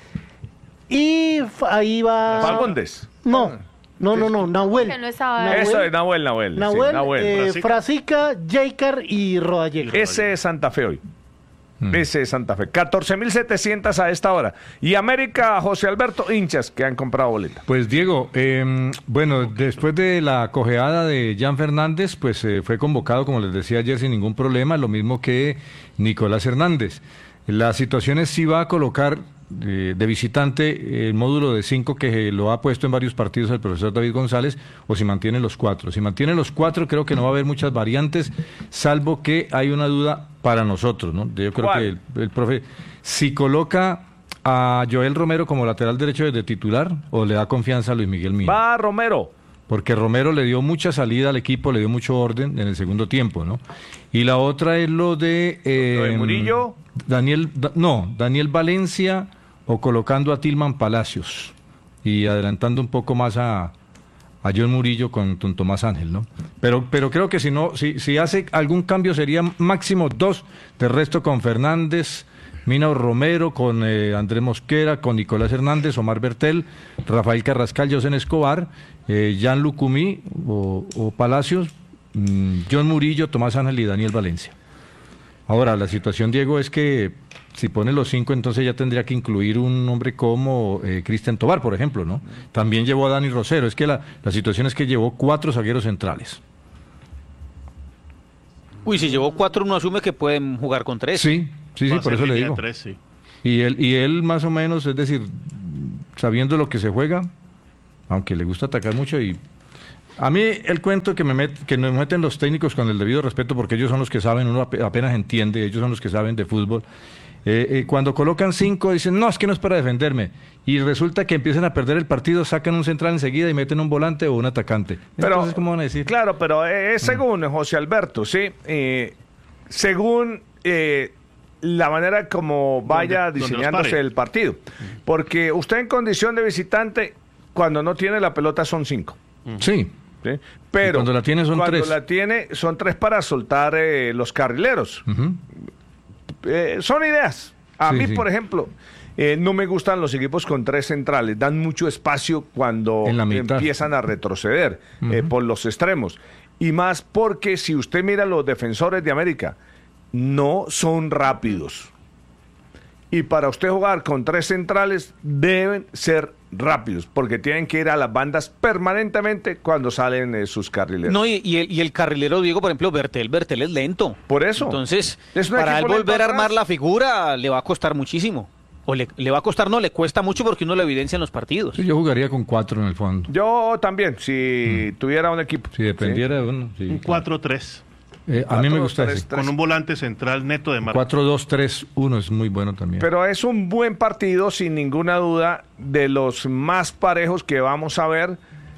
S11: y ahí va...
S1: Fagundes.
S11: No, Nahuel.
S5: Que no estaba-
S11: Nahuel.
S1: Eso es Nahuel.
S11: Nahuel,
S1: Sí, Nahuel.
S3: Frasica.
S11: Frasica, Jaicar y Rodallega.
S1: Ese es Santa Fe hoy. Ese es Santa Fe. 14.700 a esta hora. Y América, José Alberto, hinchas que han comprado boleta.
S7: Pues Diego, bueno, después de la cojeada de Jan Fernández, pues fue convocado, como les decía ayer, sin ningún problema, lo mismo que Nicolás Hernández. La situación es si va a colocar de visitante el módulo de 5 que lo ha puesto en varios partidos el profesor David González, o si mantiene los 4. Si mantiene los 4, creo que no va a haber muchas variantes, salvo que hay una duda para nosotros, ¿no? Yo creo
S1: ¿Cuál?
S7: que el profe, si coloca a Joel Romero como lateral derecho de titular, o le da confianza a Luis Miguel Mina.
S1: Va Romero.
S7: Porque Romero le dio mucha salida al equipo, le dio mucho orden en el segundo tiempo, ¿no? Y la otra es lo de...
S1: Lo de Murillo.
S7: Daniel Valencia, o colocando a Tilman Palacios y adelantando un poco más a John Murillo con Tomás Ángel, ¿no? Pero creo que si hace algún cambio sería máximo 2, de resto con Fernández, Mina o Romero, con Andrés Mosquera, con Nicolás Hernández, Omar Bertel, Rafael Carrascal, Josen Escobar, Jan Lucumí o Palacios, John Murillo, Tomás Ángel y Daniel Valencia. Ahora, la situación, Diego, es que si pone los 5, entonces ya tendría que incluir un hombre como Cristian Tobar, por ejemplo, ¿no? También llevó a Dani Rosero. Es que la situación es que llevó 4 zagueros centrales.
S4: Uy, si llevó 4, uno asume que pueden jugar con 3.
S7: Sí,
S3: Va a
S7: por
S3: ser
S7: eso le
S3: línea
S7: digo.
S3: 3, sí.
S7: Y él más o menos, es decir, sabiendo lo que se juega, aunque le gusta atacar mucho, y a mí el cuento que nos meten los técnicos, con el debido respeto, porque ellos son los que saben, uno apenas entiende, ellos son los que saben de fútbol. Cuando colocan 5 dicen, no, es que no es para defenderme, y resulta que empiezan a perder el partido, sacan un central enseguida y meten un volante o un atacante. Entonces, ¿cómo van a decir?
S1: Claro, pero es según José Alberto, ¿sí? Según la manera como vaya
S3: donde
S1: diseñándose
S3: pare.
S1: el partido. Porque usted en condición de visitante, cuando no tiene la pelota son 5.
S7: Sí.
S1: ¿Sí? Pero
S7: Y cuando la tiene son 3.
S1: la tiene son 3 para soltar los carrileros.
S7: Ujú.
S1: Son ideas. A
S7: Sí,
S1: mí,
S7: sí.
S1: por ejemplo, no me gustan los equipos con 3 centrales. Dan mucho espacio cuando
S7: En la mitad.
S1: empiezan a retroceder por los extremos. Y más porque si usted mira los defensores de América, no son rápidos. Y para usted jugar con 3 centrales deben ser rápidos, porque tienen que ir a las bandas permanentemente cuando salen sus carrileros.
S4: No, y el carrilero Diego, por ejemplo, Bertel es lento.
S1: Por eso.
S4: Entonces,
S1: Es un
S4: para él
S1: equipo lento
S4: volver a
S1: atrás.
S4: armar la figura le va a costar muchísimo. O le va a costar, no, le cuesta mucho porque uno lo evidencia en los partidos.
S7: Sí, yo jugaría con 4 en el fondo.
S1: Yo también, si tuviera un equipo.
S7: Si dependiera de uno. Sí,
S3: Un 4-3.
S7: a mí me gusta ese.
S3: Con un volante central neto de marca.
S7: 4-2-3-1 es muy bueno también.
S1: Pero es un buen partido, sin ninguna duda, de los más parejos que vamos a ver.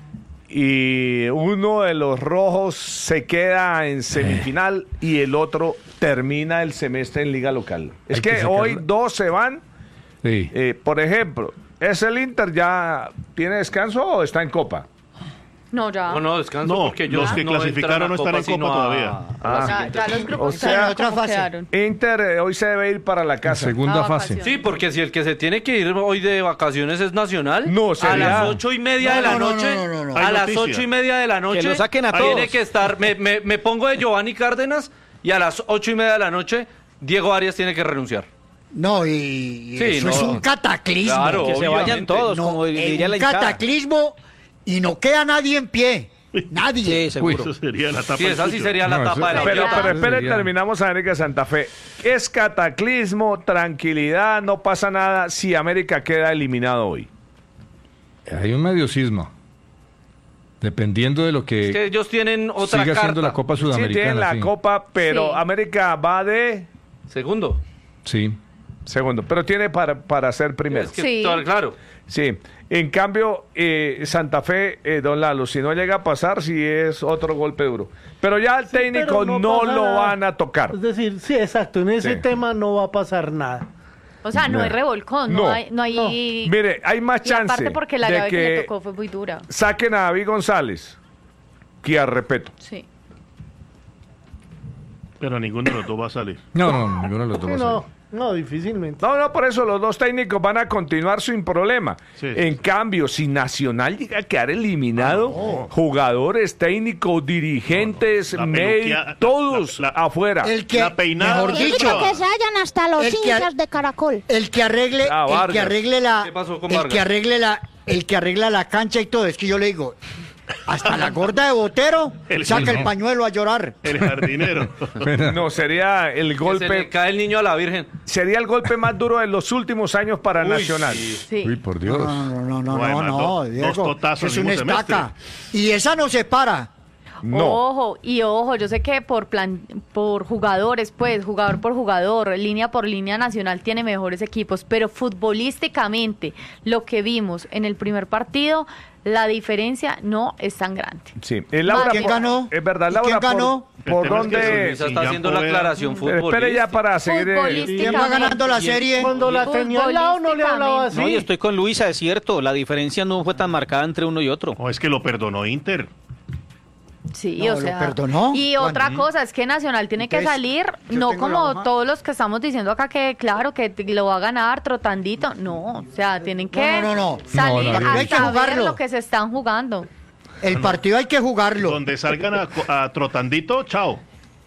S1: Y uno de los rojos se queda en semifinal y el otro termina el semestre en liga local. Es
S7: Hay
S1: que
S7: que sacarla.
S1: hoy 2 se van.
S7: Sí.
S1: Por ejemplo, ¿es el Inter ya tiene descanso o está en Copa?
S5: No, ya.
S2: No, descanso
S3: No,
S2: porque ellos
S3: los que clasificaron no están en
S2: sino
S3: Copa todavía.
S5: Ya los grupos
S1: O sea,
S5: ¿cómo
S6: otra fase.
S5: quedaron?
S1: Inter hoy se debe ir para la casa.
S7: Segunda
S5: Ah,
S7: fase.
S5: vacaciones.
S2: Sí, porque si el que se tiene que ir hoy de vacaciones es Nacional,
S1: No,
S2: a
S1: sería-
S2: las 8:30 de la
S6: No, no,
S2: noche,
S6: no, no, no.
S2: a
S3: Hay
S2: las
S3: noticia.
S2: 8:30 de la noche,
S4: Que lo saquen a
S2: tiene
S4: todos.
S2: que estar, me pongo de Giovanni Cárdenas y a las 8:30 de la noche Diego Arias tiene que renunciar.
S6: No, y
S2: Sí,
S6: eso es
S2: no.
S6: un cataclismo.
S2: Claro,
S4: Que se vayan
S2: obviamente.
S4: todos,
S6: No,
S4: como diría la
S6: un
S4: hinchada.
S6: cataclismo y no queda nadie en pie. Nadie.
S4: Sí,
S3: Uy,
S4: seguro.
S3: eso sería la tapa
S2: Sí,
S3: del
S2: esa sí
S3: suyo.
S2: sería la
S7: No,
S2: tapa de la
S7: eso-
S1: Pero
S2: olla.
S1: espere,
S7: Sería-
S1: terminamos a América Santa Fe. Es cataclismo, tranquilidad, no pasa nada si América queda eliminado hoy.
S7: Hay un medio cisma. Dependiendo de lo que,
S2: Es que ellos tienen otra
S7: siga
S2: carta.
S7: siendo la Copa
S1: Sí,
S7: Sudamericana.
S1: tienen la
S7: sí.
S1: Copa, pero
S5: Sí.
S1: América va de
S2: Segundo.
S7: Sí.
S1: segundo, pero tiene para ser primero.
S2: Es que,
S5: Sí.
S2: claro.
S1: Sí, en cambio, Santa Fe, don Lalo, si no llega a pasar, sí es otro golpe duro. Pero ya al técnico
S11: pero
S1: no
S11: pasa
S1: lo
S11: nada.
S1: van a tocar.
S11: Es decir, sí, exacto, en ese
S1: Sí.
S11: tema no va a pasar nada.
S5: O sea, no
S1: No.
S5: hay revolcón,
S1: No.
S5: no hay...
S1: Mire, hay más
S5: Y
S1: chance
S5: aparte porque la
S1: de
S5: llave que le
S1: que
S5: tocó fue muy dura.
S1: saquen a David González que a Repeto.
S5: Sí.
S3: Pero ninguno de los dos va a salir.
S7: No, ninguno de los dos.
S11: Sí,
S7: va a
S11: no,
S7: salir.
S11: no, difícilmente.
S1: No, por eso los dos técnicos van a continuar sin problema.
S3: Sí, sí,
S1: En cambio, si Nacional llega a quedar eliminado, jugadores, técnicos, dirigentes,
S3: La
S1: médicos,
S3: peluquea-
S1: todos
S3: la-
S1: afuera.
S6: El que,
S3: La peinada-
S6: mejor
S10: Invito
S6: dicho,
S10: que se vayan hasta los
S6: el que-
S10: hinchas de Caracol.
S6: el que arregle,
S1: Ah,
S6: el que
S1: Vargas.
S6: arregle la,
S2: ¿Qué pasó con
S6: el
S2: Vargas?
S6: que arregle el que arregla la cancha y todo, es que yo le digo, hasta la gorda de Botero
S3: El-
S6: saca
S3: no.
S6: el pañuelo a llorar.
S3: El jardinero.
S1: No, sería el
S2: Que se le
S1: golpe,
S2: cae el niño a la Virgen.
S1: sería el golpe más duro de los últimos años para
S2: Uy,
S1: Nacional.
S5: Sí.
S7: Uy, por Dios.
S6: No,
S3: Además, dos
S6: Diego,
S3: totazos
S6: es
S3: en
S6: una
S3: un semestre.
S6: estaca. Y esa no se para.
S1: No.
S5: Ojo, yo sé que por jugadores, pues, jugador por jugador, línea por línea, Nacional tiene mejores equipos, pero futbolísticamente, lo que vimos en el primer partido, la diferencia no es tan grande.
S1: Sí. Laura,
S6: ¿Quién ganó?
S1: Es verdad,
S6: ¿Y
S1: Laura,
S6: quién ganó?
S1: ¿por
S3: El tema es que
S1: dónde?
S2: Luisa
S3: Sí,
S2: está
S3: ya
S2: haciendo la
S3: poder-
S2: aclaración futbolística.
S1: Espere ya para seguir.
S6: ¿Quién va ganando la serie?
S11: Cuando la tenía al lado no le hablaba así.
S4: No, yo estoy con Luisa, es cierto, la diferencia no fue tan marcada entre uno y otro.
S3: O es que lo perdonó Inter.
S5: Sí,
S6: No,
S5: o
S6: lo
S5: sea.
S6: perdonó.
S5: Y
S6: Juan.
S5: otra cosa es que Nacional tiene que
S6: Entonces,
S5: salir,
S6: yo
S5: no
S6: tengo la
S5: como
S6: hoja.
S5: todos los que estamos diciendo acá que claro que lo va a ganar trotandito, no, o sea, tienen que
S6: No.
S5: salir
S7: No,
S5: a
S6: hay que
S5: saber
S6: jugarlo.
S5: lo que se están jugando.
S6: El partido hay que jugarlo.
S3: Donde salgan a trotandito, chao.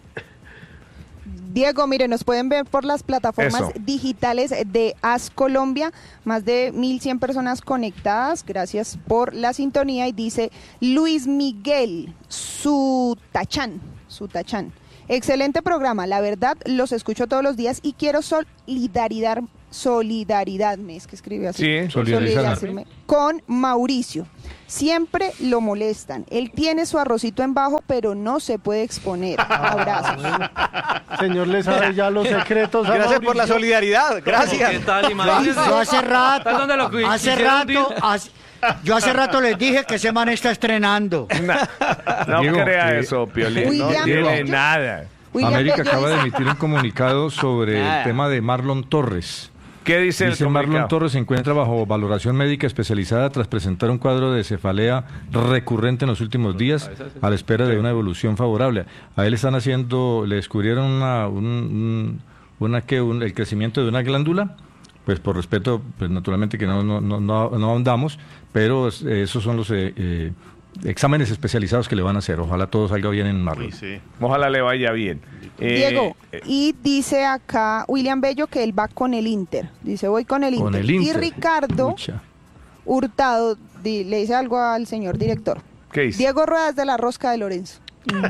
S8: Diego, mire, nos pueden ver por las plataformas
S1: Eso.
S8: digitales de AS Colombia, más de 1.100 personas conectadas, gracias por la sintonía, y dice Luis Miguel Sutachán. Excelente programa, la verdad, los escucho todos los días y quiero solidaridad, es que escribe así.
S1: Sí,
S8: solidarizarme con Mauricio. Siempre lo molestan. Él tiene su arrocito en bajo, pero no se puede exponer. Abrazos.
S11: Señor le sabe ya los secretos a
S4: Gracias por la
S11: Mauricio.
S4: solidaridad, gracias.
S2: ¿Qué tal? Imagínese.
S6: Yo hace rato,
S2: ¿Es donde lo
S6: hace
S2: quisieron
S6: rato, yo hace rato les dije que ese man está estrenando.
S1: No
S7: Diego,
S1: crea eso, Piolín. No
S8: William,
S1: tiene
S8: yo-
S1: nada.
S8: William
S7: América
S8: Bello
S7: acaba de
S8: dice-
S7: emitir un comunicado sobre
S4: Nada.
S7: el tema de Marlon Torres.
S1: ¿Qué dice el
S7: Dice Marlon
S1: comunicado?
S7: Torres se encuentra bajo valoración médica especializada tras presentar un cuadro de cefalea recurrente en los últimos días a la espera de una evolución favorable. A él le descubrieron el crecimiento de una glándula, pues por respeto, pues naturalmente que no ahondamos, pero esos son exámenes especializados que le van a hacer. Ojalá todo salga bien en marzo.
S1: Ojalá le vaya bien.
S8: Diego, y dice acá William Bello que él va con el Inter. Dice, voy con el Inter.
S7: Con el Inter.
S8: Y Ricardo Hurtado le dice algo al señor director.
S1: ¿Qué dice?
S8: Diego Rueda es de la rosca de Lorenzo.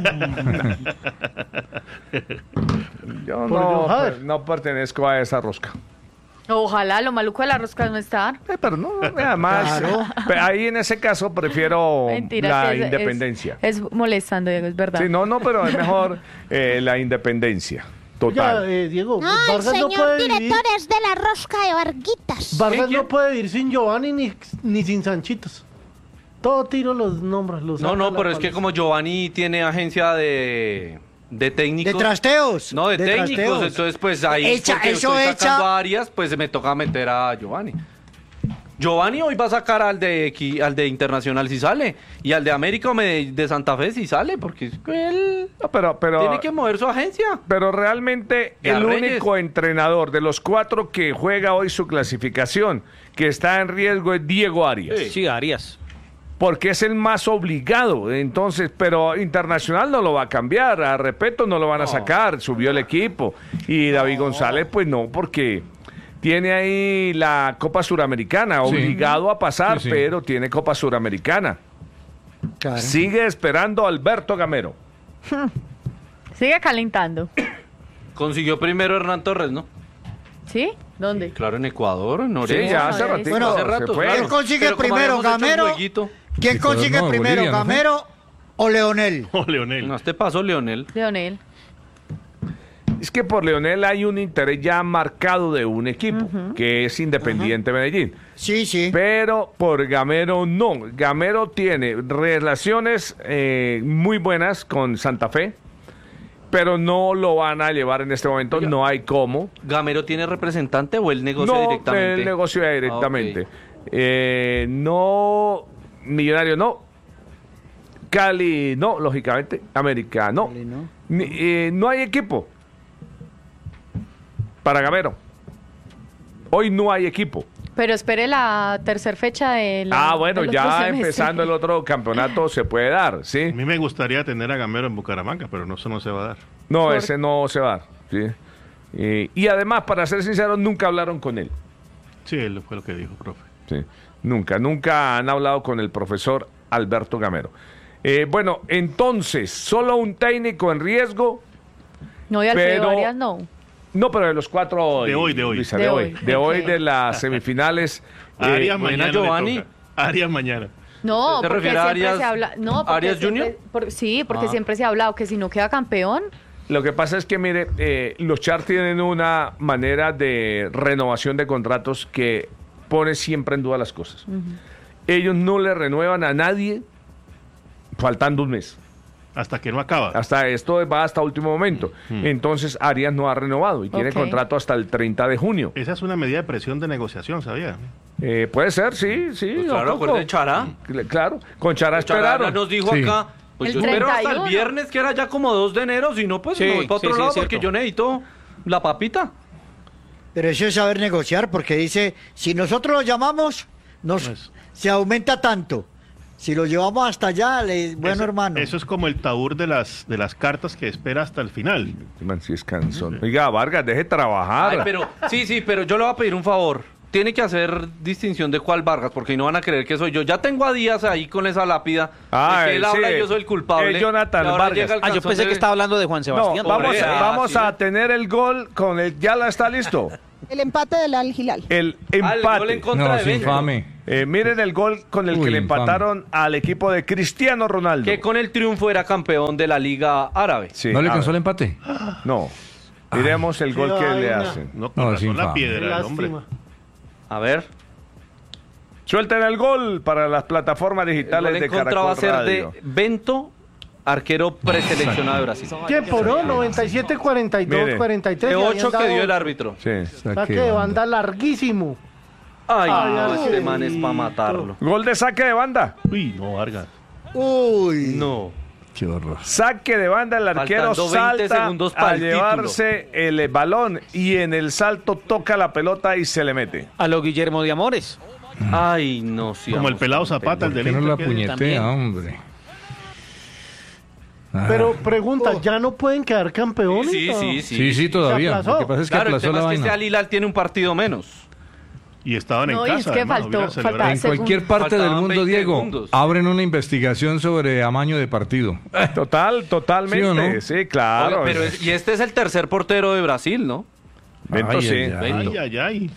S1: Yo no pertenezco a esa rosca.
S5: Ojalá, lo maluco de la rosca es no estar.
S1: Pero no, además, ahí en ese caso prefiero
S5: Mentira,
S1: la
S5: es-
S1: independencia.
S5: Es molestando, Diego, es verdad.
S1: Sí, no, pero es mejor la independencia. Total.
S11: Diego,
S10: No, el
S11: Vargas no
S10: señor
S11: puede vivir.
S10: director es de la rosca de Varguitas.
S11: Vargas no puede vivir sin Giovanni ni sin Sanchitos. Todo tiro los nombres. Los
S2: No,
S11: saca
S2: no,
S11: la
S2: pero es que
S11: paliza.
S2: como Giovanni tiene agencia de técnicos.
S6: De trasteos.
S2: No, de técnicos.
S6: trasteos.
S2: Entonces, pues ahí
S6: Echa-
S2: porque
S6: eso
S2: estoy
S6: echa-
S2: sacando a Arias, pues me toca meter a Giovanni. Giovanni hoy va a sacar al de Internacional si sale. Y al de América o de Santa Fe si sale, porque es que él
S1: pero
S2: tiene que mover su agencia.
S1: Pero realmente
S2: Y a
S1: el
S2: Reyes.
S1: único entrenador de los 4 que juega hoy su clasificación que está en riesgo es Diego Arias.
S4: Sí, Arias.
S1: Porque es el más obligado. Entonces, pero Internacional no lo va a cambiar. A Repeto no lo van a sacar. Subió el equipo. Y David González, pues no, porque tiene ahí la Copa Suramericana.
S7: Sí.
S1: Obligado a pasar,
S7: Sí.
S1: pero tiene Copa Suramericana.
S6: Claro.
S1: Sigue esperando Alberto Gamero.
S5: Sigue calentando.
S2: Consiguió primero Hernán Torres, ¿no?
S5: ¿Sí? ¿Dónde?
S2: Claro, en Ecuador, en
S1: Sí,
S2: Oreja.
S1: ya hace
S5: Bueno,
S1: ratito.
S6: Bueno,
S2: hace
S1: se
S2: rato,
S1: fue.
S2: claro.
S6: ¿Quién consigue
S2: Pero como
S6: primero,
S2: habíamos hecho el
S6: Gamero?
S2: jueguito,
S6: ¿Quién
S7: Ecuador
S6: consigue
S7: no,
S6: primero,
S7: Bolivia, ¿no fue?
S6: Gamero o Leonel?
S3: Oh, Leonel.
S2: No, este pasó Leonel.
S5: Leonel.
S1: Es que por Leonel hay un interés ya marcado de un equipo, que es Independiente Medellín.
S6: Sí, sí.
S1: Pero por Gamero no. Gamero tiene relaciones muy buenas con Santa Fe, pero no lo van a llevar en este momento.
S2: Oiga.
S1: No hay cómo.
S2: ¿Gamero tiene representante o él negocia
S1: No,
S2: directamente?
S1: él negocia directamente.
S2: Ah,
S1: No, Millonario no. Cali no, lógicamente. América no.
S6: Cali, no.
S1: No hay equipo para Gamero. Hoy no hay equipo.
S5: Pero espere la tercera fecha de la,
S1: Bueno,
S5: del otro
S1: ya
S5: semestre.
S1: empezando el otro campeonato se puede dar,
S3: A
S1: ¿sí?
S3: mí me gustaría tener a Gamero en Bucaramanga, pero no, eso no se va a dar.
S1: No,
S5: Por-
S1: ese no se va a dar, ¿sí? Y además, para ser sincero, nunca hablaron con él.
S3: Sí, él fue lo que dijo, profe.
S1: Sí, nunca han hablado con el profesor Alberto Gamero. Bueno, entonces, solo un técnico en riesgo.
S5: No, y Alfredo
S1: pero-
S5: Arias no.
S1: No, pero de los 4 hoy.
S3: De hoy.
S1: Luisa,
S5: De
S1: de
S5: hoy,
S1: hoy. De hoy
S5: ok.
S1: de las semifinales.
S3: Arias
S2: buena,
S3: mañana.
S2: Giovanni.
S3: le toca. Arias mañana.
S5: No,
S2: ¿Te
S5: porque
S2: refieres a
S5: siempre
S2: Arias-
S5: se habla. No, porque
S2: Arias
S5: siempre-
S2: Junior?
S5: sí, porque
S2: Ah.
S5: siempre se ha hablado que si no queda campeón,
S1: Lo que pasa es que, mire, los Char tienen una manera de renovación de contratos que pone siempre en duda las cosas. Ellos no le renuevan a nadie faltando un mes.
S3: Hasta que no acaba.
S1: Hasta esto va hasta último momento. Entonces Arias no ha renovado y tiene
S5: Ok.
S1: contrato hasta el 30 de junio.
S3: Esa es una medida de presión de negociación, ¿sabía?
S1: Puede ser, sí.
S2: Pues
S1: don
S2: claro,
S1: Coco.
S2: acuérdate de Chará.
S1: Claro, con Chará
S2: Chará
S1: esperaron.
S2: nos dijo
S7: Sí.
S2: acá, pues
S5: El
S2: yo espero hasta
S5: 31.
S2: el viernes, que era ya como 2 de enero, si no, pues
S4: Sí,
S2: me voy para otro
S4: sí, sí,
S2: lado,
S4: es cierto.
S2: porque yo necesito la papita.
S6: Pero eso es saber negociar, porque dice, si nosotros lo llamamos,
S3: Pues-
S6: se aumenta tanto. Si lo llevamos hasta allá, bueno,
S3: Eso-
S6: hermano.
S3: Eso es como el taur de las cartas que espera hasta el final.
S1: Este man sí es cansón. Oiga, Vargas, deje trabajar.
S2: Ay, pero pero yo le voy a pedir un favor. Tiene que hacer distinción de cuál Vargas, porque no van a creer que soy yo. Ya tengo a Díaz ahí con esa lápida.
S1: Ah,
S2: de que él
S1: sí.
S2: habla y yo soy el culpable.
S1: Jonathan
S2: Y ahora
S1: Vargas.
S2: llega el
S4: Ah, yo
S2: canzón
S4: pensé
S2: de-
S4: que estaba hablando de Juan
S1: No,
S4: Sebastián.
S1: vamos,
S2: Pobre,
S1: vamos
S2: sí.
S1: a tener el gol con el... ¿Ya está listo?
S8: El empate del Al Hilal.
S1: El
S2: el gol en
S1: empate.
S2: contra
S7: No,
S2: de
S7: es
S2: Bento.
S7: infame.
S1: Miren el gol con el que
S7: Uy,
S1: le
S7: infame.
S1: empataron al equipo de Cristiano Ronaldo.
S2: Que con el triunfo era campeón de la Liga Árabe.
S1: Sí,
S7: ¿No le
S1: a
S7: alcanzó el
S1: ver.
S7: empate?
S1: No. Miremos el
S11: Qué
S1: gol que le
S11: vaina.
S1: hacen.
S3: No,
S7: No,
S3: con
S7: es
S3: razón la
S7: infame.
S3: piedra del hombre.
S11: Lástima.
S2: A ver.
S1: Suelten el gol para las plataformas
S2: El
S1: digitales
S2: gol en
S1: de
S2: contra
S1: Caracol
S2: va a ser
S1: Radio.
S2: de Bento, arquero preseleccionado de Brasil.
S11: Tiempo, ¿no? 97, 42,
S1: Mire.
S11: 43.
S2: De
S11: le habían
S2: 8 que
S11: dado
S2: dio el árbitro.
S1: Sí.
S11: Saque de banda larguísimo.
S2: Ay,
S11: Ay,
S2: no, este
S11: Arquerito.
S2: man es para matarlo.
S1: Gol de saque de banda.
S3: Uy, no, Vargas.
S6: Uy.
S2: No.
S7: Qué horror.
S1: Saque de banda, el arquero
S2: Faltando 20
S1: salta
S2: segundos para
S1: a
S2: el
S1: llevarse el balón y en el salto toca la pelota y se le mete.
S4: A lo Guillermo de Amores.
S2: Ay, no, sí.
S3: Como el pelado Zapata, el
S7: ¿Por
S3: del
S7: qué no
S3: Inter,
S7: la
S3: que-
S7: puñetea,
S4: también.
S7: hombre? Ah.
S11: Pero pregunta, ¿ya no pueden quedar campeones?
S2: Sí,
S11: o?
S2: sí,
S7: Sí, todavía.
S11: Se aplazó.
S7: Lo que pasa es que
S2: Claro, el
S7: aplazó
S2: tema
S7: la
S2: es que este
S7: vaina.
S2: Al Hilal tiene un partido menos.
S3: Y estaban
S5: No,
S3: en
S5: y
S3: casa.
S5: es que
S3: además,
S5: faltó-
S3: hubieran celebrado.
S5: falta-
S7: En cualquier parte del
S2: Faltaban
S7: mundo,
S2: 20
S7: Diego,
S2: segundos.
S7: abren una investigación sobre amaño de partido.
S1: Totalmente.
S7: ¿Sí o no?
S1: Sí, claro.
S2: Oiga, y este es el tercer portero de Brasil, ¿no?
S1: Bento
S7: Ay,
S1: sí.
S7: ay, ay.
S2: Bento.
S3: Ay, ay, ay.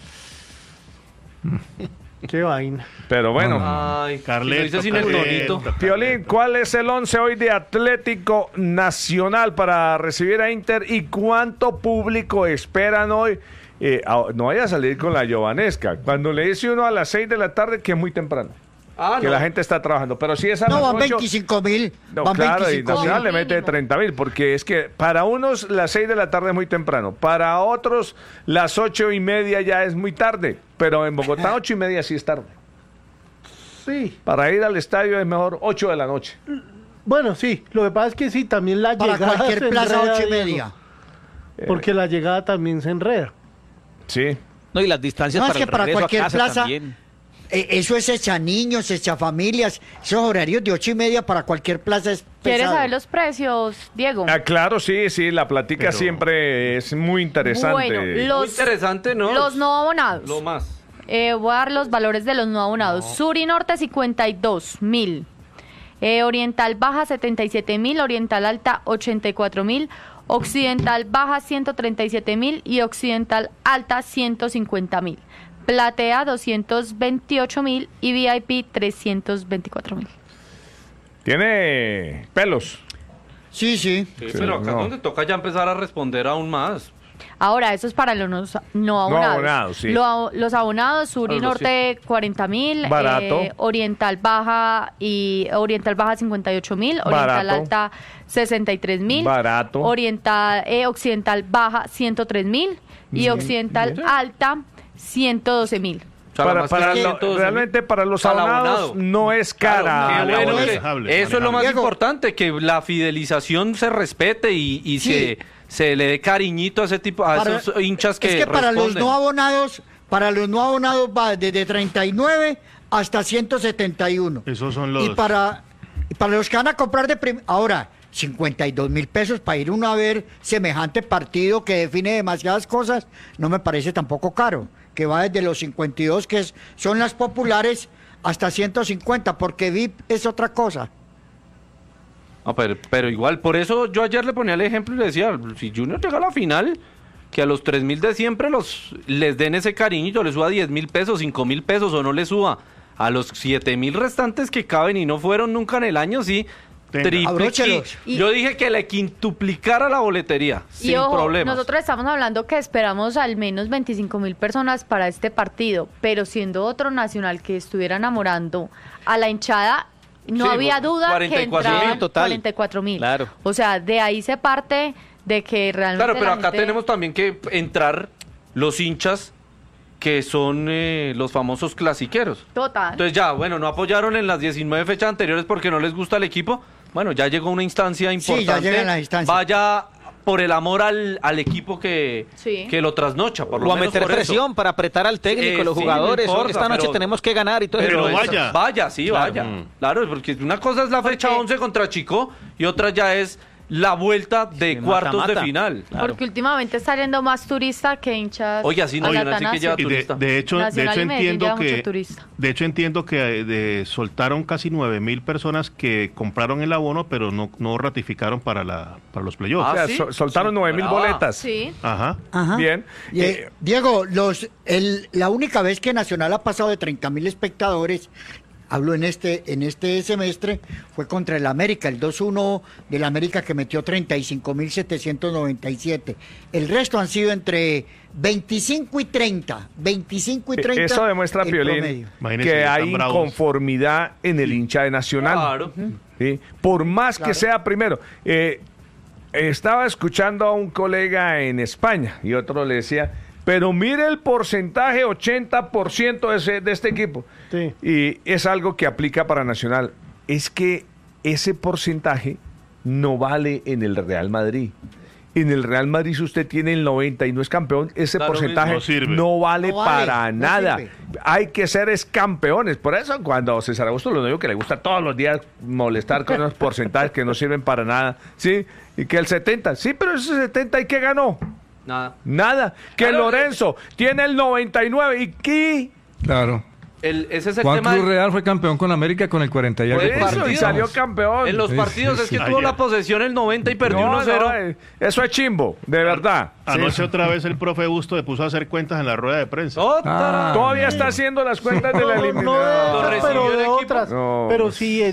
S11: Qué vaina.
S1: Pero bueno.
S2: Ay,
S3: Carleto,
S2: si lo dice sin el
S3: Carleto.
S2: tonito.
S1: Piolín, ¿cuál es el 11 hoy de Atlético Nacional para recibir a Inter y cuánto público esperan hoy? No vaya a salir con la Giovanesca. Cuando le dice uno a las 6 de la tarde que es muy temprano, que la gente está trabajando, pero si es a
S6: No,
S1: las
S6: van
S1: 8,
S6: 25.000.
S1: no,
S6: Van
S1: claro, y
S6: 25.000.
S1: Nacional le mete 30.000, porque es que para unos las 6 de la tarde es muy temprano, para otros las 8:30 ya es muy tarde, pero en Bogotá 8:30 sí es tarde.
S11: Sí.
S1: Para ir al estadio es mejor 8 de la noche.
S11: Bueno, sí. Lo que pasa es que sí, también la
S6: Para
S11: llegada
S6: cualquier
S11: se
S6: plaza,
S11: enreda,
S6: 8:30.
S11: Diego, porque la llegada también se enreda.
S1: Sí.
S4: No, y las distancias
S6: No, es
S4: para
S6: que
S4: el
S6: para
S4: regreso a
S6: cualquier
S4: casa
S6: plaza,
S4: también.
S6: Eso es hecha niños, hecha familias. Esos horarios de 8:30 para cualquier plaza es
S5: ¿Quieres
S6: pesado.
S5: saber los precios, Diego?
S1: Ah, claro, sí, la plática
S3: Pero-
S1: siempre es muy interesante.
S5: Bueno,
S2: Muy
S5: los,
S2: interesante, ¿no?
S5: los no abonados.
S2: Lo más.
S5: Voy a dar los valores de los no abonados. Sur y Norte 52.000. Oriental Baja 77.000. Oriental Alta 84.000. Occidental Baja 137.000 y Occidental Alta 150.000. Platea 228.000 y VIP 324.000.
S1: Tiene pelos.
S6: Sí, sí.
S2: Sí, pero acá es donde toca ya empezar a responder aún más.
S5: Ahora, eso es para los no abonados.
S1: abonados, sí.
S5: Los abonados, Sur y
S2: Algo
S5: Norte 40.000,
S1: Barato.
S5: Oriental Baja 58.000, Oriental
S1: Barato.
S5: Alta 63.000,
S1: Barato.
S5: Occidental Baja 103.000 y Occidental Alta 112.000.
S2: O sea, más que
S1: Realmente para los
S2: Para el
S1: abonados
S2: abonado.
S1: no es cara.
S2: Qué
S1: la
S2: bueno,
S1: boleta.
S3: manejable,
S2: eso es lo más
S6: Diego.
S2: importante, que la fidelización se respete y
S6: Sí.
S2: se le dé cariñito a ese tipo, a
S6: Para-
S2: esos hinchas que
S6: es que para los
S2: responden.
S6: no abonados va desde 39 hasta 171.
S3: Esos son los...
S6: Y para los que van a comprar ahora, 52.000 pesos para ir uno a ver semejante partido que define demasiadas cosas, no me parece tampoco caro. Que va desde los 52, son las populares, hasta 150, porque VIP es otra cosa.
S2: No, pero igual, por eso yo ayer le ponía el ejemplo y le decía, si Junior llega a la final, que a los 3.000 de siempre les den ese cariñito, les suba 10.000 pesos, 5.000 pesos o no les suba. A los 7.000 restantes que caben y no fueron nunca en el año, sí,
S6: Abróchelos.
S2: Yo dije que le quintuplicara la boletería,
S5: Y
S2: sin
S5: ojo,
S2: problemas.
S5: nosotros estamos hablando que esperamos al menos 25.000 personas para este partido, pero siendo otro nacional que estuviera enamorando a la hinchada, no
S2: Sí,
S5: había duda que
S2: 44.000
S5: entraban
S4: total.
S5: 44.000.
S4: Claro.
S5: O sea, de ahí se parte de que realmente
S2: Claro, pero
S5: la
S2: acá
S5: gente-
S2: tenemos también que entrar los hinchas que son los famosos clasiqueros.
S5: Total.
S2: Entonces ya, bueno, no apoyaron en las 19 fechas anteriores porque no les gusta el equipo. Bueno, ya llegó una instancia importante.
S6: ya llegan las instancias.
S2: Vaya por el amor al equipo que lo trasnocha, por lo
S4: O a
S2: menos
S4: meter
S2: por eso.
S4: presión para apretar al técnico, los
S2: Sí, no
S4: jugadores.
S2: importa,
S4: Esta noche
S2: pero-
S4: tenemos que ganar y todo
S2: Pero
S4: eso.
S3: vaya.
S2: Sí,
S4: Claro.
S2: vaya. Claro, porque una cosa es la fecha 11 contra Chico y otra ya es la vuelta de cuartos
S4: mata-mata.
S2: de final.
S5: Porque últimamente está yendo más turista que hinchas.
S2: Oye, así no,
S5: al
S2: y aún así que
S5: Atanasio.
S2: lleva
S3: Y
S2: turista.
S3: de hecho
S5: Nacional y Medellín
S3: entiendo
S5: lleva mucho
S3: que
S5: turista.
S3: soltaron casi 9.000 personas que compraron el abono, pero no ratificaron para los playoffs.
S1: O sea,
S2: ¿sí?
S1: soltaron 9.000 boletas.
S5: Sí.
S3: Ajá.
S6: Ajá.
S1: Bien.
S6: Diego, la única vez que Nacional ha pasado de 30.000 espectadores, hablo en este semestre, fue contra el América, el 2-1 del América que metió 35.797. El resto han sido entre 25 y 30. 25 y 30.
S1: Eso demuestra,
S6: el
S1: Piolín,
S6: promedio.
S3: Imagínense,
S1: que
S3: están
S1: hay
S3: bravos.
S1: inconformidad en el hincha de Nacional.
S2: Claro.
S1: ¿Sí? Por más que
S6: Claro.
S1: sea primero. Estaba escuchando a un colega en España y otro le decía, pero mire el porcentaje, 80% de este equipo.
S11: Sí.
S1: Y es algo que aplica para Nacional. Es que ese porcentaje no vale en el Real Madrid. En el Real Madrid, si usted tiene el 90 y no es campeón, ese
S2: Claro,
S1: porcentaje
S3: no sirve.
S1: no vale
S6: No vale,
S1: para
S6: no
S1: nada.
S6: sirve.
S1: Hay que ser campeones. Por eso, cuando César Augusto lo digo que le gusta todos los días molestar con unos porcentajes que no sirven para nada, ¿sí? Y que el 70, sí, pero ese 70, ¿y qué ganó?
S2: Nada.
S1: Nada. Que
S2: Claro,
S1: Lorenzo tiene el 99 y ¿qué?
S7: Claro.
S2: Ese es el
S7: Juan
S2: tema.
S7: Cruz Real fue campeón con América con el 40 y algo
S1: Por
S7: por
S1: eso, y
S7: ciento.
S1: salió campeón.
S2: En los
S7: Sí,
S2: partidos
S7: sí,
S2: es que
S3: sí.
S2: tuvo
S3: Ayer.
S2: la posesión el 90 y perdió
S1: No,
S2: 1-0.
S1: no, eso es chimbo, de verdad.
S3: Anoche
S1: Sí.
S3: otra vez el profe Busto le puso a hacer cuentas en la rueda de prensa.
S2: ¡Otra!
S1: Todavía está haciendo las cuentas de la
S11: No de
S1: eliminación.
S11: esas, pero de otras.
S1: No.
S11: Pero sí,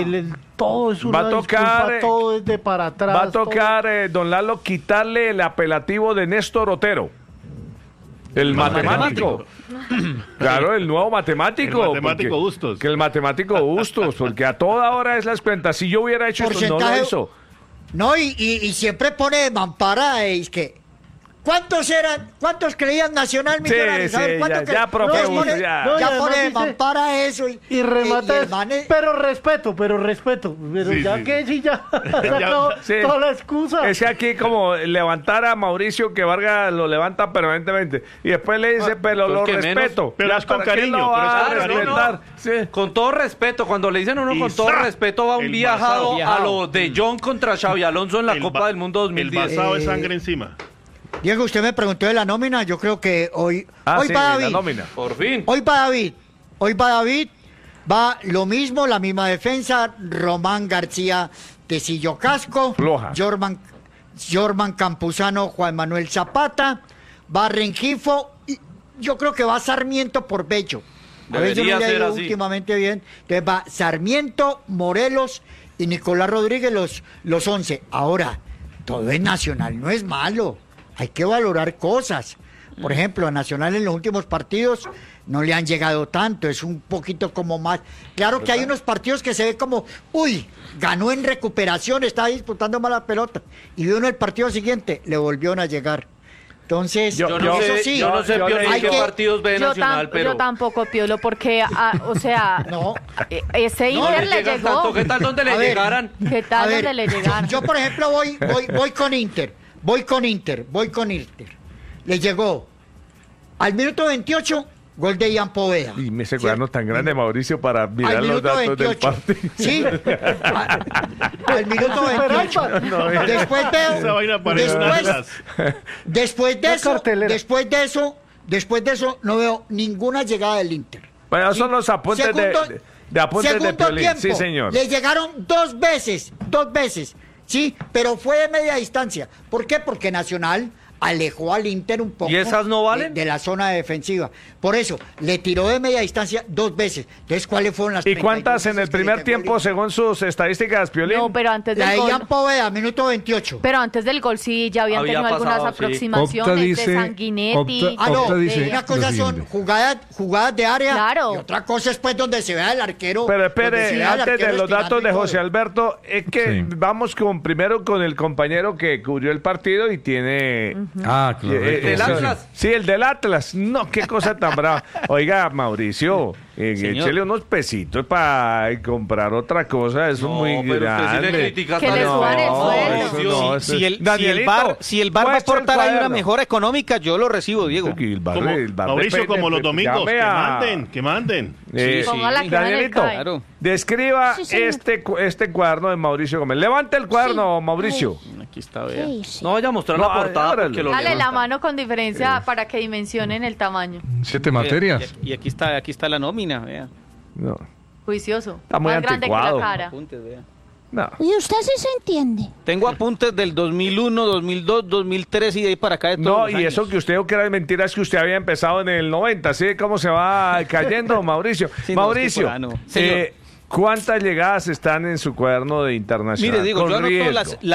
S11: todo es una
S1: Va a tocar,
S11: disculpa, todo es de para atrás.
S1: Va a tocar, don Lalo, quitarle el apelativo de Néstor Otero. El matemático. Claro, el nuevo matemático.
S3: El matemático
S1: porque-
S3: Bustos.
S1: Que el matemático Bustos, porque a toda hora es las cuentas. Si yo hubiera hecho esto, no lo
S6: Porcentaje-
S1: hizo.
S6: No, y siempre pone de mampara, es que... ¿Cuántos creían Nacional Millonarios?
S1: Sí,
S6: A ver,
S1: sí,
S6: ¿cuántos
S1: ya,
S6: creían?
S1: profe,
S6: Entonces
S1: Busto,
S6: pone-
S1: ya.
S11: No, y
S6: ya
S11: además
S6: pone de
S11: dice-
S6: mampara eso.
S11: Y remata,
S6: y el man es-
S11: pero respeto. Pero
S3: Sí,
S11: ya
S3: sí.
S11: que sí, ya sacó
S1: Sí.
S11: toda la excusa.
S1: Es que aquí como levantar a Mauricio que Vargas lo levanta permanentemente y después le dice, pero lo
S2: pues que menos.
S1: respeto.
S3: Pero
S1: Ya,
S3: es con
S1: ¿para qué
S3: cariño,
S1: lo
S3: pero es
S1: va
S3: con
S1: a
S3: cariño.
S1: respetar? Sí.
S2: Con todo respeto, cuando le dicen a uno
S3: Y
S2: con todo
S3: ¡za!
S2: respeto va un
S3: El
S2: viajado
S3: basado.
S2: a lo de John contra Xavi Alonso en la
S3: El
S2: Copa
S3: ba-
S2: del Mundo
S3: El
S2: 2010.
S3: basado de sangre encima.
S6: Diego, usted me preguntó de la nómina. Yo creo que hoy
S1: Sí,
S6: va
S1: la
S6: David.
S1: nómina.
S2: Por fin.
S6: Hoy va David. Va lo mismo, la misma defensa. Román García, Tecillo Casco.
S1: Floja.
S6: Jorman Campuzano, Juan Manuel Zapata. Va Rengifo. Y yo creo que va Sarmiento por Bello. A ver, yo
S2: Debería
S6: no le ha
S2: ser
S6: ido
S2: así.
S6: últimamente bien. Entonces va Sarmiento, Morelos y Nicolás Rodríguez los 11. Ahora, todo es Nacional, no es malo. Hay que valorar cosas. Por ejemplo, a Nacional en los últimos partidos no le han llegado tanto, es un poquito como más. Claro que hay unos partidos que se ve como, uy, ganó en recuperación, estaba disputando mala pelota. Y uno el partido siguiente le volvieron a llegar. Entonces,
S2: Yo no
S6: eso
S2: sé,
S6: sí,
S2: yo no sé, Piolo,
S6: hay
S2: qué
S6: que-
S2: partidos ve Nacional, pero...
S5: Yo tampoco, Piolo, porque, o sea,
S6: No.
S5: Ese
S2: No
S5: Inter
S2: le
S5: le
S2: llegan
S5: llegó.
S2: tanto, ¿qué tal donde
S6: A
S2: le
S6: ver,
S2: llegaran?
S5: ¿Qué
S6: A
S5: tal
S6: ver,
S5: donde le llegaron?
S6: Yo, por ejemplo, voy con Inter. Voy con Inter. Le llegó al minuto 28, gol de Ian Poveda.
S1: Y me ese cuaderno tan grande, Mauricio, para mirar
S6: Al
S1: los
S6: minuto
S1: datos
S6: 28.
S1: del partido.
S6: Sí. Al minuto 28. Después
S3: Esa vaina parece un atlas.
S6: después de
S11: Una
S6: eso,
S11: cartelera.
S6: después de eso, no veo ninguna llegada del Inter.
S1: Bueno,
S6: Sí.
S1: son los apuntes de apuntes de
S6: segundo
S1: Piolín.
S6: tiempo,
S1: Sí, señor.
S6: le llegaron dos veces, sí, pero fue de media distancia. ¿Por qué? Porque Nacional alejó al Inter un poco
S2: ¿Y esas no valen?
S6: de la zona defensiva. Por eso, le tiró de media distancia dos veces. Entonces, ¿cuáles fueron las
S1: ¿Y cuántas
S6: 32
S1: en el
S6: veces que le
S1: primer
S6: llegó
S1: tiempo,
S6: Inter?
S1: según sus estadísticas, Piolín?
S5: No, pero antes
S6: La
S5: del
S6: de
S5: gol.
S6: Ian Poveda, minuto 28.
S5: Pero antes del gol sí ya habían
S2: Había
S5: tenido algunas
S2: pasado, sí.
S5: aproximaciones
S7: Opta dice-
S5: de Sanguinetti.
S7: Opta-
S6: Ah, no,
S7: Opta dice
S6: una cosa
S7: lo
S6: son
S7: siguiente.
S6: jugadas de área
S5: Claro.
S6: y otra cosa es pues donde se vea el arquero.
S1: Pero
S6: donde se
S1: espere,
S6: vea el
S1: antes de
S6: arquero
S1: los
S6: estirando
S1: datos de
S6: y todo.
S1: José Alberto, es que
S7: Sí.
S1: vamos primero con el compañero que cubrió el partido y tiene...
S7: Ah, correcto.
S2: ¿Del
S7: sí.
S2: Atlas?
S1: Sí, el del Atlas. No, qué cosa tan brava. Oiga, Mauricio,
S4: Señor.
S1: échele unos pesitos para comprar otra cosa. Eso
S2: No,
S1: es muy
S2: pero usted sí le
S1: grande.
S2: critica
S5: Que le
S2: tanto.
S5: suban el sueldo.
S1: eso no, eso
S4: Si
S1: es-
S4: el
S1: Danielito,
S4: VAR va a
S1: muestra el
S4: aportar ahí una
S1: cuaderno.
S4: mejora económica, yo lo recibo, Diego.
S1: Porque el bar-
S3: Como-
S1: el bar
S3: Mauricio,
S1: depende,
S3: como los
S1: pues,
S3: domingos,
S1: llame
S3: que
S1: a-
S3: manden.
S5: Ponga la cara en el
S1: Danielito,
S5: CAE.
S4: Claro.
S1: describa
S10: Sí, señor.
S1: este cuaderno de Mauricio Gómez. Levante el cuaderno, Mauricio.
S4: Aquí está, vea.
S10: Sí, sí.
S2: No vaya a mostrar
S1: No,
S2: la portada
S1: ábrelo.
S2: porque lo
S5: Dale la
S2: levantan.
S5: mano con diferencia para que dimensionen el tamaño.
S7: 7 materias.
S4: Y aquí está la nómina, vea.
S1: No,
S5: Juicioso.
S1: Está muy
S5: Más grande que
S1: anticuado.
S5: la cara.
S4: Apuntes, vea.
S1: no.
S10: Y usted sí se entiende.
S4: Tengo apuntes del 2001, 2002, 2003 y de ahí para acá de todos
S1: No,
S4: los
S1: y
S4: años.
S1: eso que usted dijo que era mentira es que usted había empezado en el 90. ¿Sí? ¿Cómo se va cayendo, Mauricio?
S4: Sí, no,
S1: Mauricio,
S4: es que por ahí no. Señor.
S1: ¿cuántas llegadas están en su cuaderno de internacional?
S4: Mire, digo,
S1: Con
S4: yo anoto
S1: riesgo.
S4: las